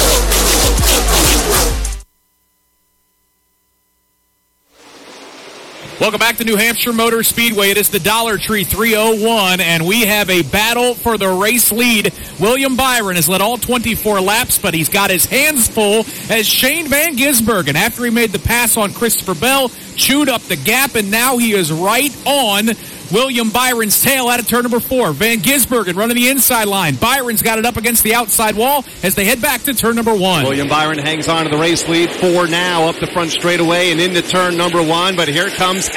Welcome back to New Hampshire Motor Speedway. It is the Dollar Tree 301, and we have a battle for the race lead. William Byron has led all 24 laps, but he's got his hands full as Shane Van Gisbergen, after he made the pass on Christopher Bell, chewed up the gap, and now he is right on William Byron's tail out of turn number 4. Van Gisbergen running the inside line. Byron's got it up against the outside wall as they head back to turn number 1. William Byron hangs on to the race lead. 4 now up the front straightaway and into turn number 1. But here comes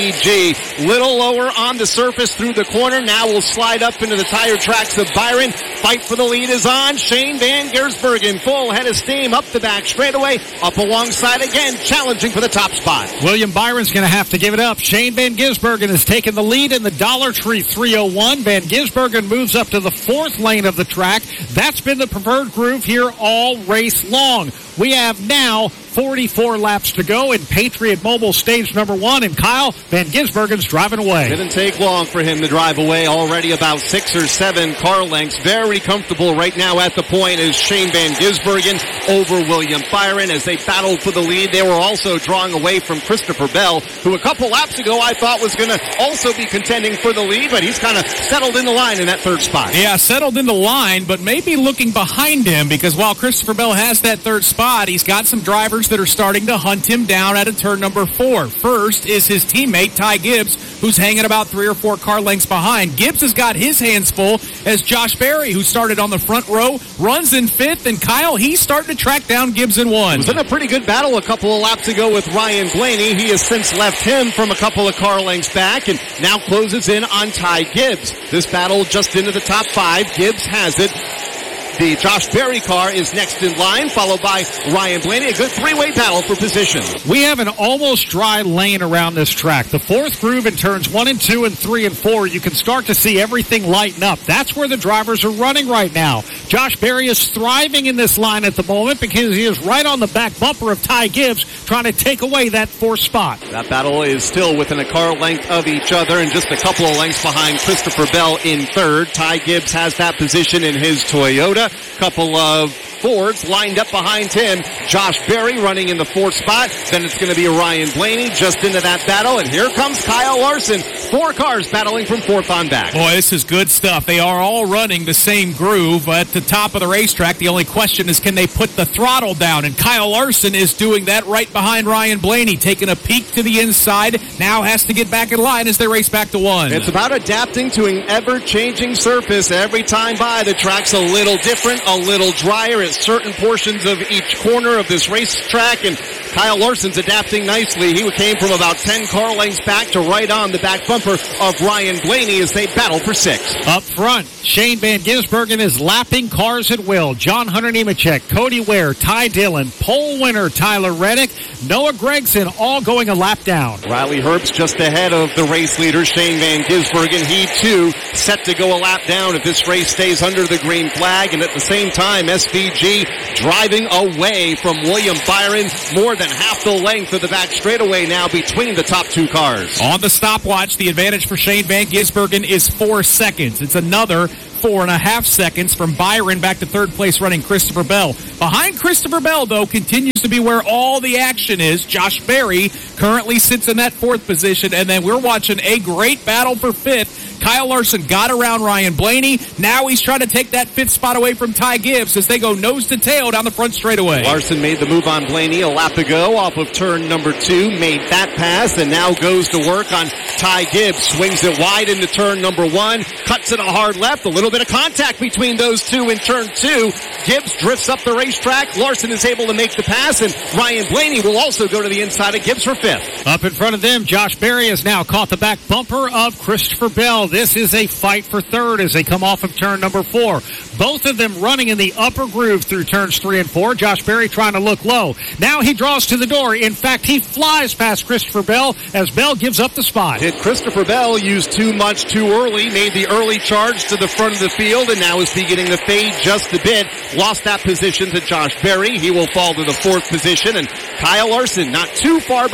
SVG. Little lower on the surface through the corner. Now will slide up into the tire tracks of Byron. Fight for the lead is on. Shane Van Gisbergen full head of steam up the back straightaway. Up alongside again, challenging for the top spot. William Byron's going to have to give it up. Shane Van Gisbergen has taken the lead in the Dollar Tree 301. Van Gisbergen moves up to the 4th lane of the track. That's been the preferred groove here all race long. We have now 44 laps to go in Patriot Mobile stage number 1, and Kyle Van Gisbergen's driving away. Didn't take long for him to drive away. Already about 6 or 7 car lengths. Very comfortable right now at the point is Shane Van Gisbergen over William Byron as they battled for the lead. They were also drawing away from Christopher Bell, who a couple laps ago I thought was going to also be contending for the lead, but he's kind of settled in the line in that 3rd spot. Yeah, settled in the line, but maybe looking behind him, because while Christopher Bell has that 3rd spot, he's got some drivers that are starting to hunt him down at a turn number 4. First is his teammate, Ty Gibbs, who's hanging about 3 or 4 car lengths behind. Gibbs has got his hands full as Josh Berry, who started on the front row, runs in 5th, and Kyle, he's starting to track down Gibbs in 1. Was in a pretty good battle a couple of laps ago with Ryan Blaney. He has since left him from a couple of car lengths back and now closes in on Ty Gibbs. This battle just into the top 5. Gibbs has it. The Josh Berry car is next in line, followed by Ryan Blaney. A good 3-way battle for position. We have an almost dry lane around this track. The 4th groove in turns 1 and 2 and 3 and 4, you can start to see everything lighten up. That's where the drivers are running right now. Josh Berry is thriving in this line at the moment because he is right on the back bumper of Ty Gibbs trying to take away that 4th spot. That battle is still within a car length of each other and just a couple of lengths behind Christopher Bell in 3rd. Ty Gibbs has that position in his Toyota. Couple of Fords lined up behind him. Josh Berry running in the 4th spot. Then it's going to be Ryan Blaney just into that battle. And here comes Kyle Larson. 4 cars battling from 4th on back. Boy, this is good stuff. They are all running the same groove at the top of the racetrack. The only question is, can they put the throttle down? And Kyle Larson is doing that right behind Ryan Blaney, taking a peek to the inside. Now has to get back in line as they race back to 1. It's about adapting to an ever-changing surface. Every time by, the track's a little different, a little drier at certain portions of each corner of this racetrack, and Kyle Larson's adapting nicely. He came from about 10 car lengths back to right on the back bumper of Ryan Blaney as they battle for 6. Up front, Shane Van Gisbergen is lapping cars at will. John Hunter Nemechek, Cody Ware, Ty Dillon, pole winner Tyler Reddick, Noah Gregson, all going a lap down. Riley Herbst just ahead of the race leader, Shane Van Gisbergen. He, too, set to go a lap down if this race stays under the green flag. And at the same time, SVG driving away from William Byron. More than half the length of the back straightaway now between the top 2 cars. On the stopwatch, the advantage for Shane Van Gisbergen is 4 seconds. It's another 4.5 seconds from Byron back to 3rd place running Christopher Bell. Behind Christopher Bell, though, continues to be where all the action is. Josh Berry currently sits in that 4th position, and then we're watching a great battle for 5th. Kyle Larson got around Ryan Blaney. Now he's trying to take that 5th spot away from Ty Gibbs as they go nose to tail down the front straightaway. Larson made the move on Blaney a lap ago off of turn number 2, made that pass, and now goes to work on Ty Gibbs. Swings it wide into turn number 1, cuts it a hard left, a little bit of contact between those two in turn 2. Gibbs drifts up the racetrack. Larson is able to make the pass, and Ryan Blaney will also go to the inside of Gibbs for 5th. Up in front of them, Josh Berry has now caught the back bumper of Christopher Bell. This is a fight for 3rd as they come off of turn number 4. Both of them running in the upper groove through turns 3 and 4. Josh Berry trying to look low. Now he draws to the door. In fact, he flies past Christopher Bell as Bell gives up the spot. Did Christopher Bell use too much too early? Made the early charge to the front of the field and now is beginning to fade just a bit. Lost that position to Josh Berry. He will fall to the 4th position, and Kyle Larson not too far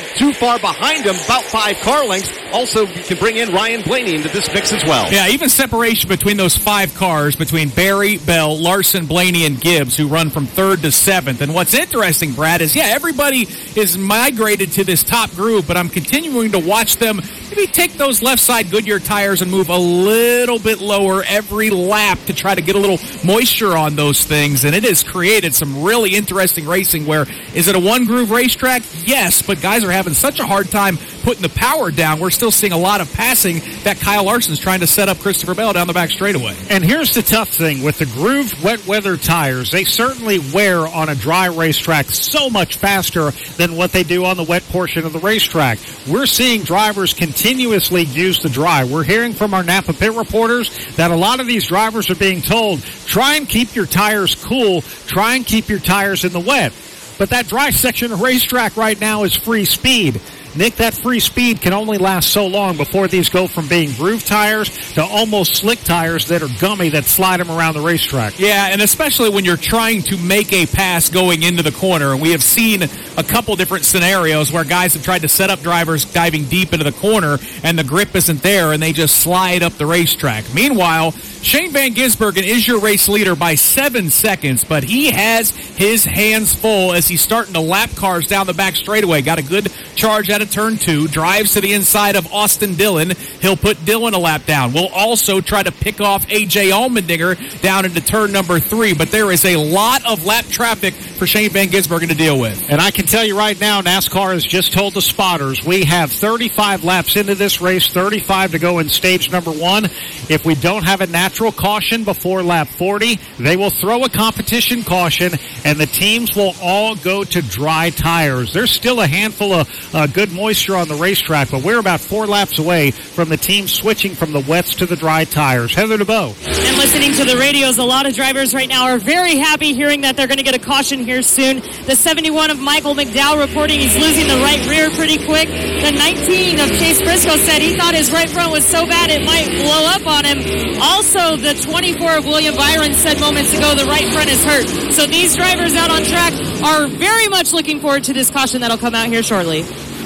behind him, about 5 car lengths. Also, you can bring in Ryan Blaney into this mix as well. Yeah, even separation between those 5 cars, between Berry, Bell, Larson, Blaney, and Gibbs, who run from 3rd to 7th. And what's interesting, Brad, is, everybody is migrated to this top group, but I'm continuing to watch them maybe take those left side Goodyear tires and move a little bit lower every lap to try to get a little moisture on those things. And it has created some really interesting racing where, is it a one-groove racetrack? Yes, but guys are having such a hard time putting the power down. We're still seeing a lot of passing that Kyle Larson's trying to set up Christopher Bell down the back straightaway. And here's the tough thing. With the grooved wet weather tires, they certainly wear on a dry racetrack so much faster than what they do on the wet portion of the racetrack. We're seeing drivers continuously use the dry. We're hearing from our Napa pit reporters that a lot of these drivers are being told, try and keep your tires cool, try and keep your tires in the wet. But that dry section of racetrack right now is free speed. Nick, that free speed can only last so long before these go from being groove tires to almost slick tires that are gummy that slide them around the racetrack. Yeah, and especially when you're trying to make a pass going into the corner. And we have seen a couple different scenarios where guys have tried to set up drivers diving deep into the corner and the grip isn't there and they just slide up the racetrack. Meanwhile, Shane Van Gisbergen is your race leader by 7 seconds, but he has his hands full as he's starting to lap cars down the back straightaway. Got a good charge out of turn 2, drives to the inside of Austin Dillon. He'll put Dillon a lap down. We'll also try to pick off A.J. Allmendinger down into turn number 3, but there is a lot of lap traffic for Shane Van Gisbergen to deal with. And I can tell you right now, NASCAR has just told the spotters we have 35 laps into this race, 35 to go in stage number 1. If we don't have a natural caution before lap 40, they will throw a competition caution, and the teams will all go to dry tires. There's still a handful of good moisture on the racetrack, but we're about 4 laps away from the team switching from the wets to the dry tires. Heather DeBow. And listening to the radios, a lot of drivers right now are very happy hearing that they're going to get a caution here soon. The 71 of Michael McDowell reporting he's losing the right rear pretty quick. The 19 of Chase Briscoe said he thought his right front was so bad it might blow up on him. Also, the 24 of William Byron said moments ago the right front is hurt. So these drivers out on track are very much looking forward to this caution that'll come out here shortly.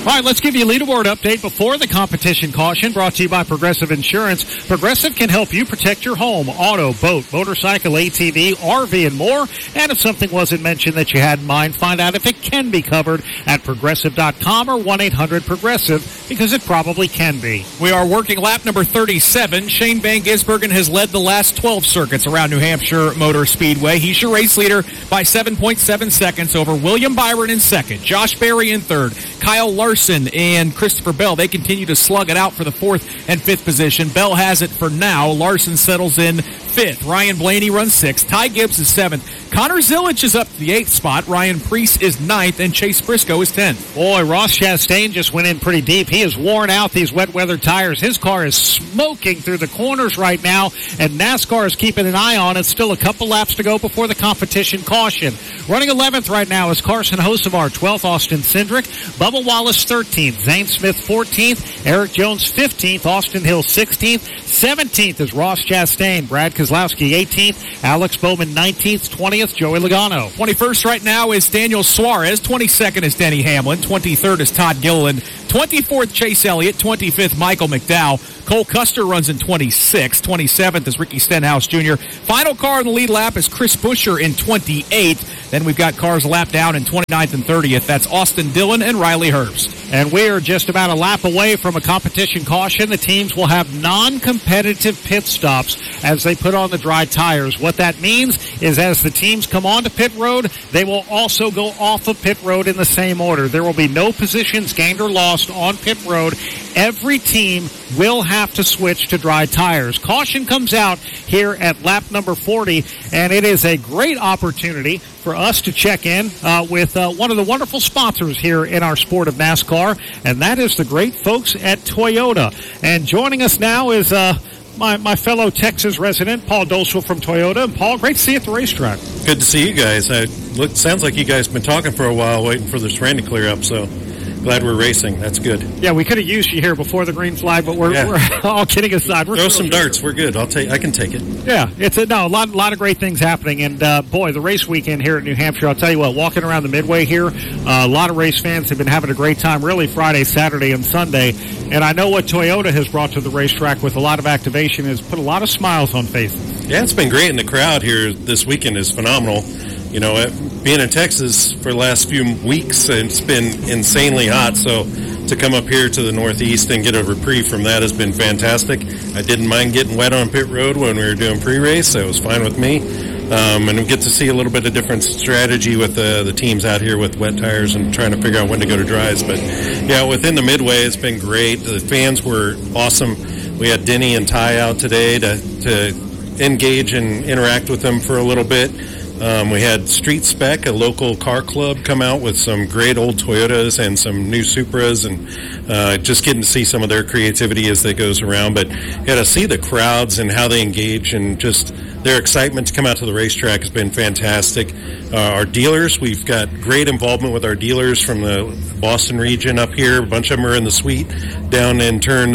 All right, let's give you a leaderboard update before the competition caution, brought to you by Progressive Insurance. Progressive can help you protect your home, auto, boat, motorcycle, ATV, RV, and more. And if something wasn't mentioned that you had in mind, find out if it can be covered at Progressive.com or 1-800-PROGRESSIVE, because it probably can be. We are working lap number 37. Shane Van Gisbergen has led the last 12 circuits around New Hampshire Motor Speedway. He's your race leader by 7.7 seconds over William Byron in second, Josh Berry in third, Kyle Larson and Christopher Bell. They continue to slug it out for the fourth and fifth position. Bell has it for now. Larson settles in fifth. Ryan Blaney runs sixth. Ty Gibbs is seventh. Connor Zillich is up to the eighth spot. Ryan Priest is ninth, and Chase Briscoe is 10th. Boy, Ross Chastain just went in pretty deep. He has worn out these wet weather tires. His car is smoking through the corners right now, and NASCAR is keeping an eye on it. Still a couple laps to go before the competition caution. Running 11th right now is Carson Hocevar, 12th Austin Cindric, Bubba Wallace 13th, Zane Smith 14th, Eric Jones 15th, Austin Hill 16th, 17th is Ross Chastain, Brad Keselowski 18th, Alex Bowman 19th, 20th Joey Logano. 21st right now is Daniel Suarez, 22nd is Denny Hamlin, 23rd is Todd Gilliland, 24th Chase Elliott, 25th Michael McDowell. Cole Custer runs in 26th. 27th is Ricky Stenhouse Jr. Final car in the lead lap is Chris Buescher in 28th. Then we've got cars a lap down in 29th and 30th. That's Austin Dillon and Riley Herbst. And we are just about a lap away from a competition caution. The teams will have non-competitive pit stops as they put on the dry tires. What that means is as the teams come onto pit road, they will also go off of pit road in the same order. There will be no positions gained or lost on pit road. Every team will have to switch to dry tires. Caution comes out here at lap number 40, and it is a great opportunity for us to check in with one of the wonderful sponsors here in our sport of NASCAR, and that is the great folks at Toyota. And joining us now is my fellow Texas resident, Paul Doswell from Toyota. And Paul, great to see you at the racetrack. Good to see you guys. Sounds like you guys have been talking for a while, waiting for this rain to clear up, so glad we're racing. That's good. Yeah, we could have used you here before the green flag, but we're all kidding aside. Throw some darts. We're good. I can take it. Yeah, it's a lot of great things happening, and boy, the race weekend here at New Hampshire. I'll tell you what, walking around the Midway here, a lot of race fans have been having a great time. Really, Friday, Saturday, and Sunday. And I know what Toyota has brought to the racetrack with a lot of activation has put a lot of smiles on faces. Yeah, it's been great, and the crowd here this weekend is phenomenal. You know, being in Texas for the last few weeks, it's been insanely hot, so to come up here to the Northeast and get a reprieve from that has been fantastic. I didn't mind getting wet on pit road when we were doing pre-race, so it was fine with me. And we get to see a little bit of different strategy with the teams out here with wet tires and trying to figure out when to go to dries. But, yeah, within the Midway, it's been great. The fans were awesome. We had Denny and Ty out today to engage and interact with them for a little bit. We had Street Spec, a local car club, come out with some great old Toyotas and some new Supras, and just getting to see some of their creativity as that goes around. But yeah, to see the crowds and how they engage and just their excitement to come out to the racetrack has been fantastic. Our dealers, we've got great involvement with our dealers from the Boston region up here. A bunch of them are in the suite down in turn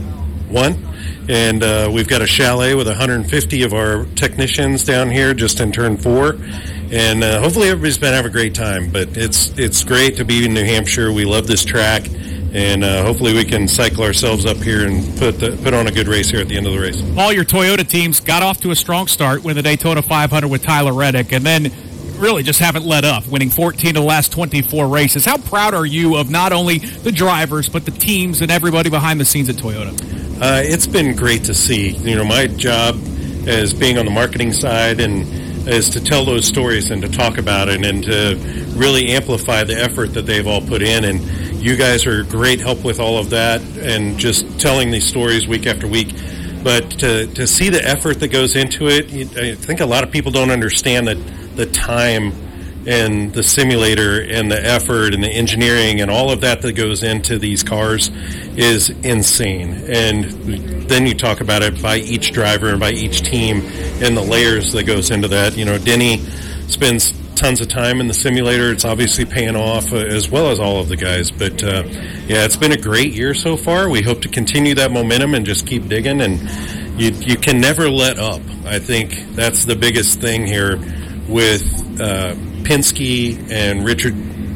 1. And we've got a chalet with 150 of our technicians down here just in turn 4. And hopefully everybody's been having a great time. But it's great to be in New Hampshire. We love this track. And hopefully we can cycle ourselves up here and put on a good race here at the end of the race. All your Toyota teams got off to a strong start with the Daytona 500 with Tyler Reddick. And then really just haven't let up, winning 14 of the last 24 races. How proud are you of not only the drivers, but the teams and everybody behind the scenes at Toyota? It's been great to see. You know, my job as being on the marketing side and is to tell those stories and to talk about it and to really amplify the effort that they've all put in. And you guys are great help with all of that and just telling these stories week after week. But to see the effort that goes into it, I think a lot of people don't understand that the time and the simulator and the effort and the engineering and all of that goes into these cars is insane. And then you talk about it by each driver and by each team and the layers that goes into that. You know, Denny spends tons of time in the simulator. It's obviously paying off as well as all of the guys. But, yeah, it's been a great year so far. We hope to continue that momentum and just keep digging. And you can never let up. I think that's the biggest thing here with Penske and Richard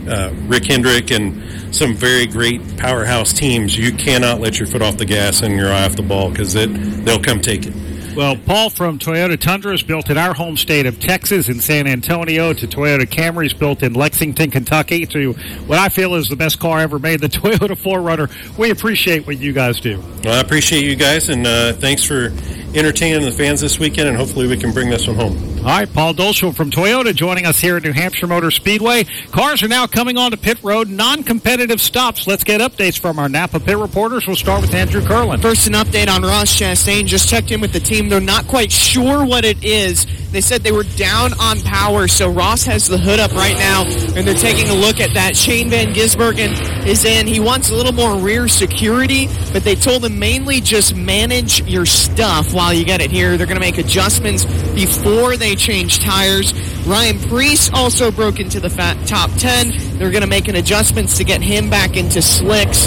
Rick Hendrick and some very great powerhouse teams, you cannot let your foot off the gas and your eye off the ball because they'll come take it. Well, Paul from Toyota Tundra is built in our home state of Texas in San Antonio, to Toyota Camrys built in Lexington, Kentucky, to what I feel is the best car ever made, the Toyota 4Runner. We appreciate what you guys do. Well, I appreciate you guys, and thanks for entertaining the fans this weekend, and hopefully we can bring this one home. All right, Paul Dolschel from Toyota joining us here at New Hampshire Motor Speedway. Cars are now coming onto pit road, non-competitive stops. Let's get updates from our Napa pit reporters. We'll start with Andrew Curlin. First, an update on Ross Chastain. Just checked in with the team. They're not quite sure what it is. They said they were down on power, so Ross has the hood up right now, and they're taking a look at that. Shane Van Gisbergen is in. He wants a little more rear security, but they told him mainly just manage your stuff while you get it here. They're going to make adjustments before they change tires. Ryan Preece also broke into the top 10. They're going to make an adjustments to get him back into slicks.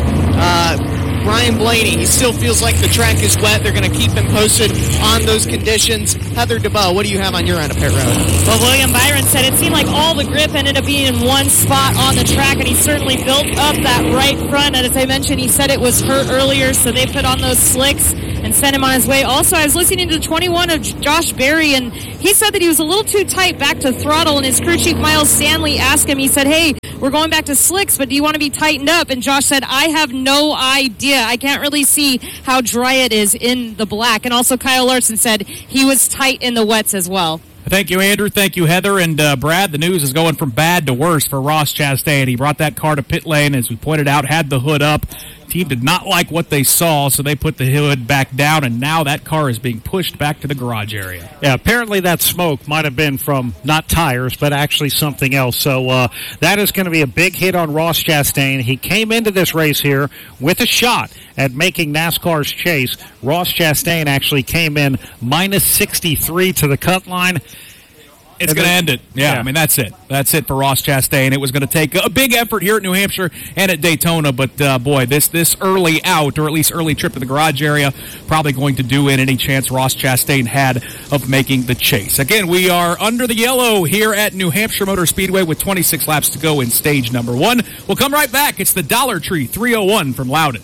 Ryan Blaney, he still feels like the track is wet. They're going to keep him posted on those conditions. Heather DeBow, what do you have on your end of pit road? Well, William Byron said it seemed like all the grip ended up being in one spot on the track, and he certainly built up that right front. And as I mentioned, he said it was hurt earlier, so they put on those slicks and sent him on his way. Also, I was listening to the 21 of Josh Berry, and he said that he was a little too tight back to throttle, and his crew chief Miles Stanley asked him, he said, hey, we're going back to slicks, but do you want to be tightened up? And Josh said, I have no idea. I can't really see how dry it is in the black. And also Kyle Larson said he was tight in the wets as well. Thank you, Andrew. Thank you, Heather. And Brad, the news is going from bad to worse for Ross Chastain. He brought that car to pit lane, as we pointed out, had the hood up. Team did not like what they saw, so they put the hood back down, and now that car is being pushed back to the garage area. Yeah, apparently that smoke might have been from not tires, but actually something else. So that is going to be a big hit on Ross Chastain. He came into this race here with a shot at making NASCAR's chase. Ross Chastain actually came in minus 63 to the cut line. It's going to end it. Yeah, I mean, that's it. That's it for Ross Chastain. It was going to take a big effort here at New Hampshire and at Daytona, but boy, this early out, or at least early trip to the garage area, probably going to do in any chance Ross Chastain had of making the chase. Again, we are under the yellow here at New Hampshire Motor Speedway with 26 laps to go in stage number 1. We'll come right back. It's the Dollar Tree 301 from Loudon.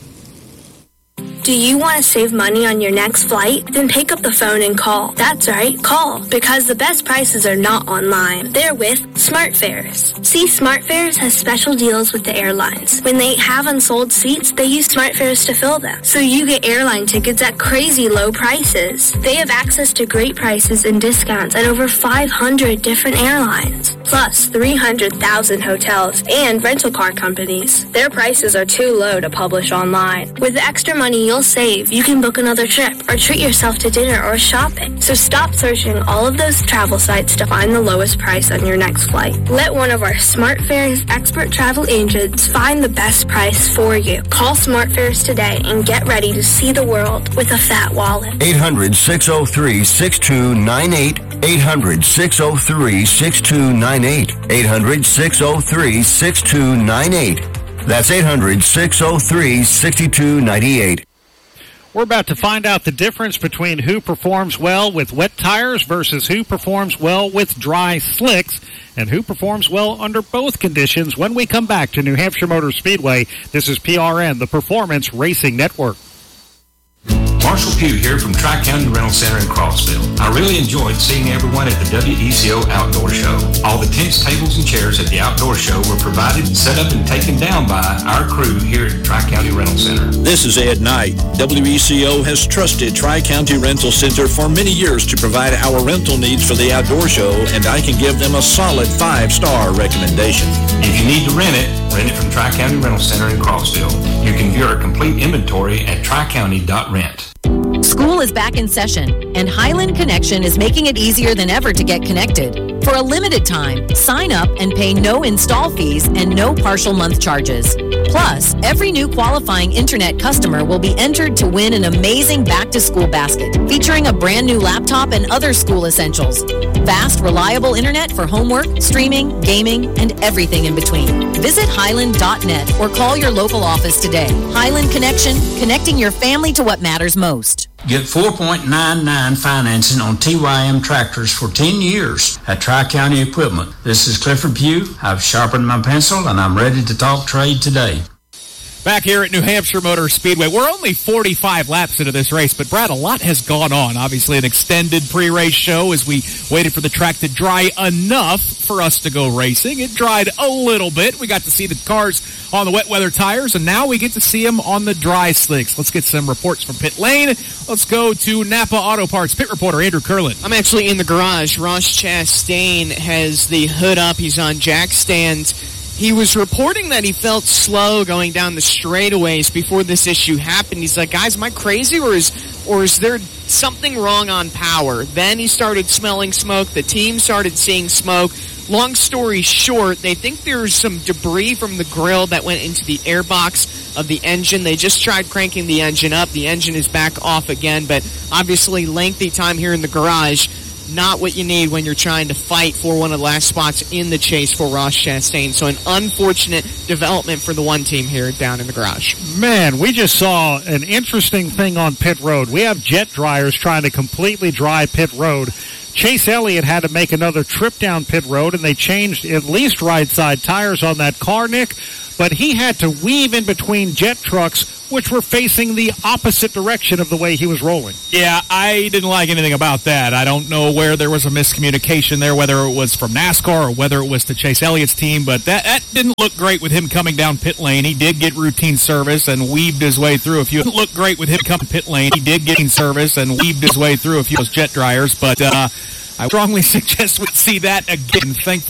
Do you want to save money on your next flight? Then pick up the phone and call. That's right, call. Because the best prices are not online. They're with SmartFares. See, SmartFares has special deals with the airlines. When they have unsold seats, they use SmartFares to fill them. So you get airline tickets at crazy low prices. They have access to great prices and discounts at over 500 different airlines. Plus 300,000 hotels and rental car companies. Their prices are too low to publish online. With the extra money you'll save, you can book another trip or treat yourself to dinner or shopping. So stop searching all of those travel sites to find the lowest price on your next flight. Let one of our SmartFares expert travel agents find the best price for you. Call SmartFares today and get ready to see the world with a fat wallet. 800-603-6298. 800-603-6298. 800-603-6298. That's 800-603-6298. We're about to find out the difference between who performs well with wet tires versus who performs well with dry slicks, and who performs well under both conditions when we come back to New Hampshire Motor Speedway. This is PRN, the Performance Racing Network. Marshall Pugh here from Tri-County Rental Center in Crossville. I really enjoyed seeing everyone at the WECO Outdoor Show. All the tents, tables, and chairs at the Outdoor Show were provided, set up, and taken down by our crew here at Tri-County Rental Center. This is Ed Knight. WECO has trusted Tri-County Rental Center for many years to provide our rental needs for the Outdoor Show, and I can give them a solid 5-star recommendation. If you need to rent it from Tri-County Rental Center in Crossville. You can view our complete inventory at tricounty.rent. School is back in session, and Highland Connection is making it easier than ever to get connected. For a limited time, sign up and pay no install fees and no partial month charges. Plus, every new qualifying internet customer will be entered to win an amazing back-to-school basket featuring a brand new laptop and other school essentials. Fast, reliable internet for homework, streaming, gaming, and everything in between. Visit Highland.net or call your local office today. Highland Connection, connecting your family to what matters most. Get 4.99 financing on TYM tractors for 10 years at Tri-County Equipment. This is Clifford Pugh. I've sharpened my pencil, and I'm ready to talk trade today. Back here at New Hampshire Motor Speedway, we're only 45 laps into this race, but Brad, a lot has gone on. Obviously, an extended pre-race show as we waited for the track to dry enough for us to go racing. It dried a little bit. We got to see the cars on the wet weather tires, and now we get to see them on the dry slicks. Let's get some reports from pit lane. Let's go to Napa Auto Parts pit reporter Andrew Curlin. I'm actually in the garage. Ross Chastain has the hood up. He's on jack stands. He was reporting that he felt slow going down the straightaways before this issue happened. He's like, guys, am I crazy or is there something wrong on power? Then he started smelling smoke. The team started seeing smoke. Long story short, they think there's some debris from the grill that went into the airbox of the engine. They just tried cranking the engine up. The engine is back off again, but obviously lengthy time here in the garage. Not what you need when you're trying to fight for one of the last spots in the chase for Ross Chastain. So an unfortunate development for the one team here down in the garage. Man, we just saw an interesting thing on pit road. We have jet dryers trying to completely dry pit road. Chase Elliott had to make another trip down pit road, and they changed at least right side tires on that car, Nick. But he had to weave in between jet trucks, which were facing the opposite direction of the way he was rolling. Yeah, I didn't like anything about that. I don't know where there was a miscommunication there, whether it was from NASCAR or whether it was to Chase Elliott's team, but that didn't look great with him coming down pit lane. He did get routine service and weaved his way through a few. It didn't look great with him coming pit lane. He did get service and weaved his way through a few of those jet dryers, but I strongly suggest we see that again. Thankfully,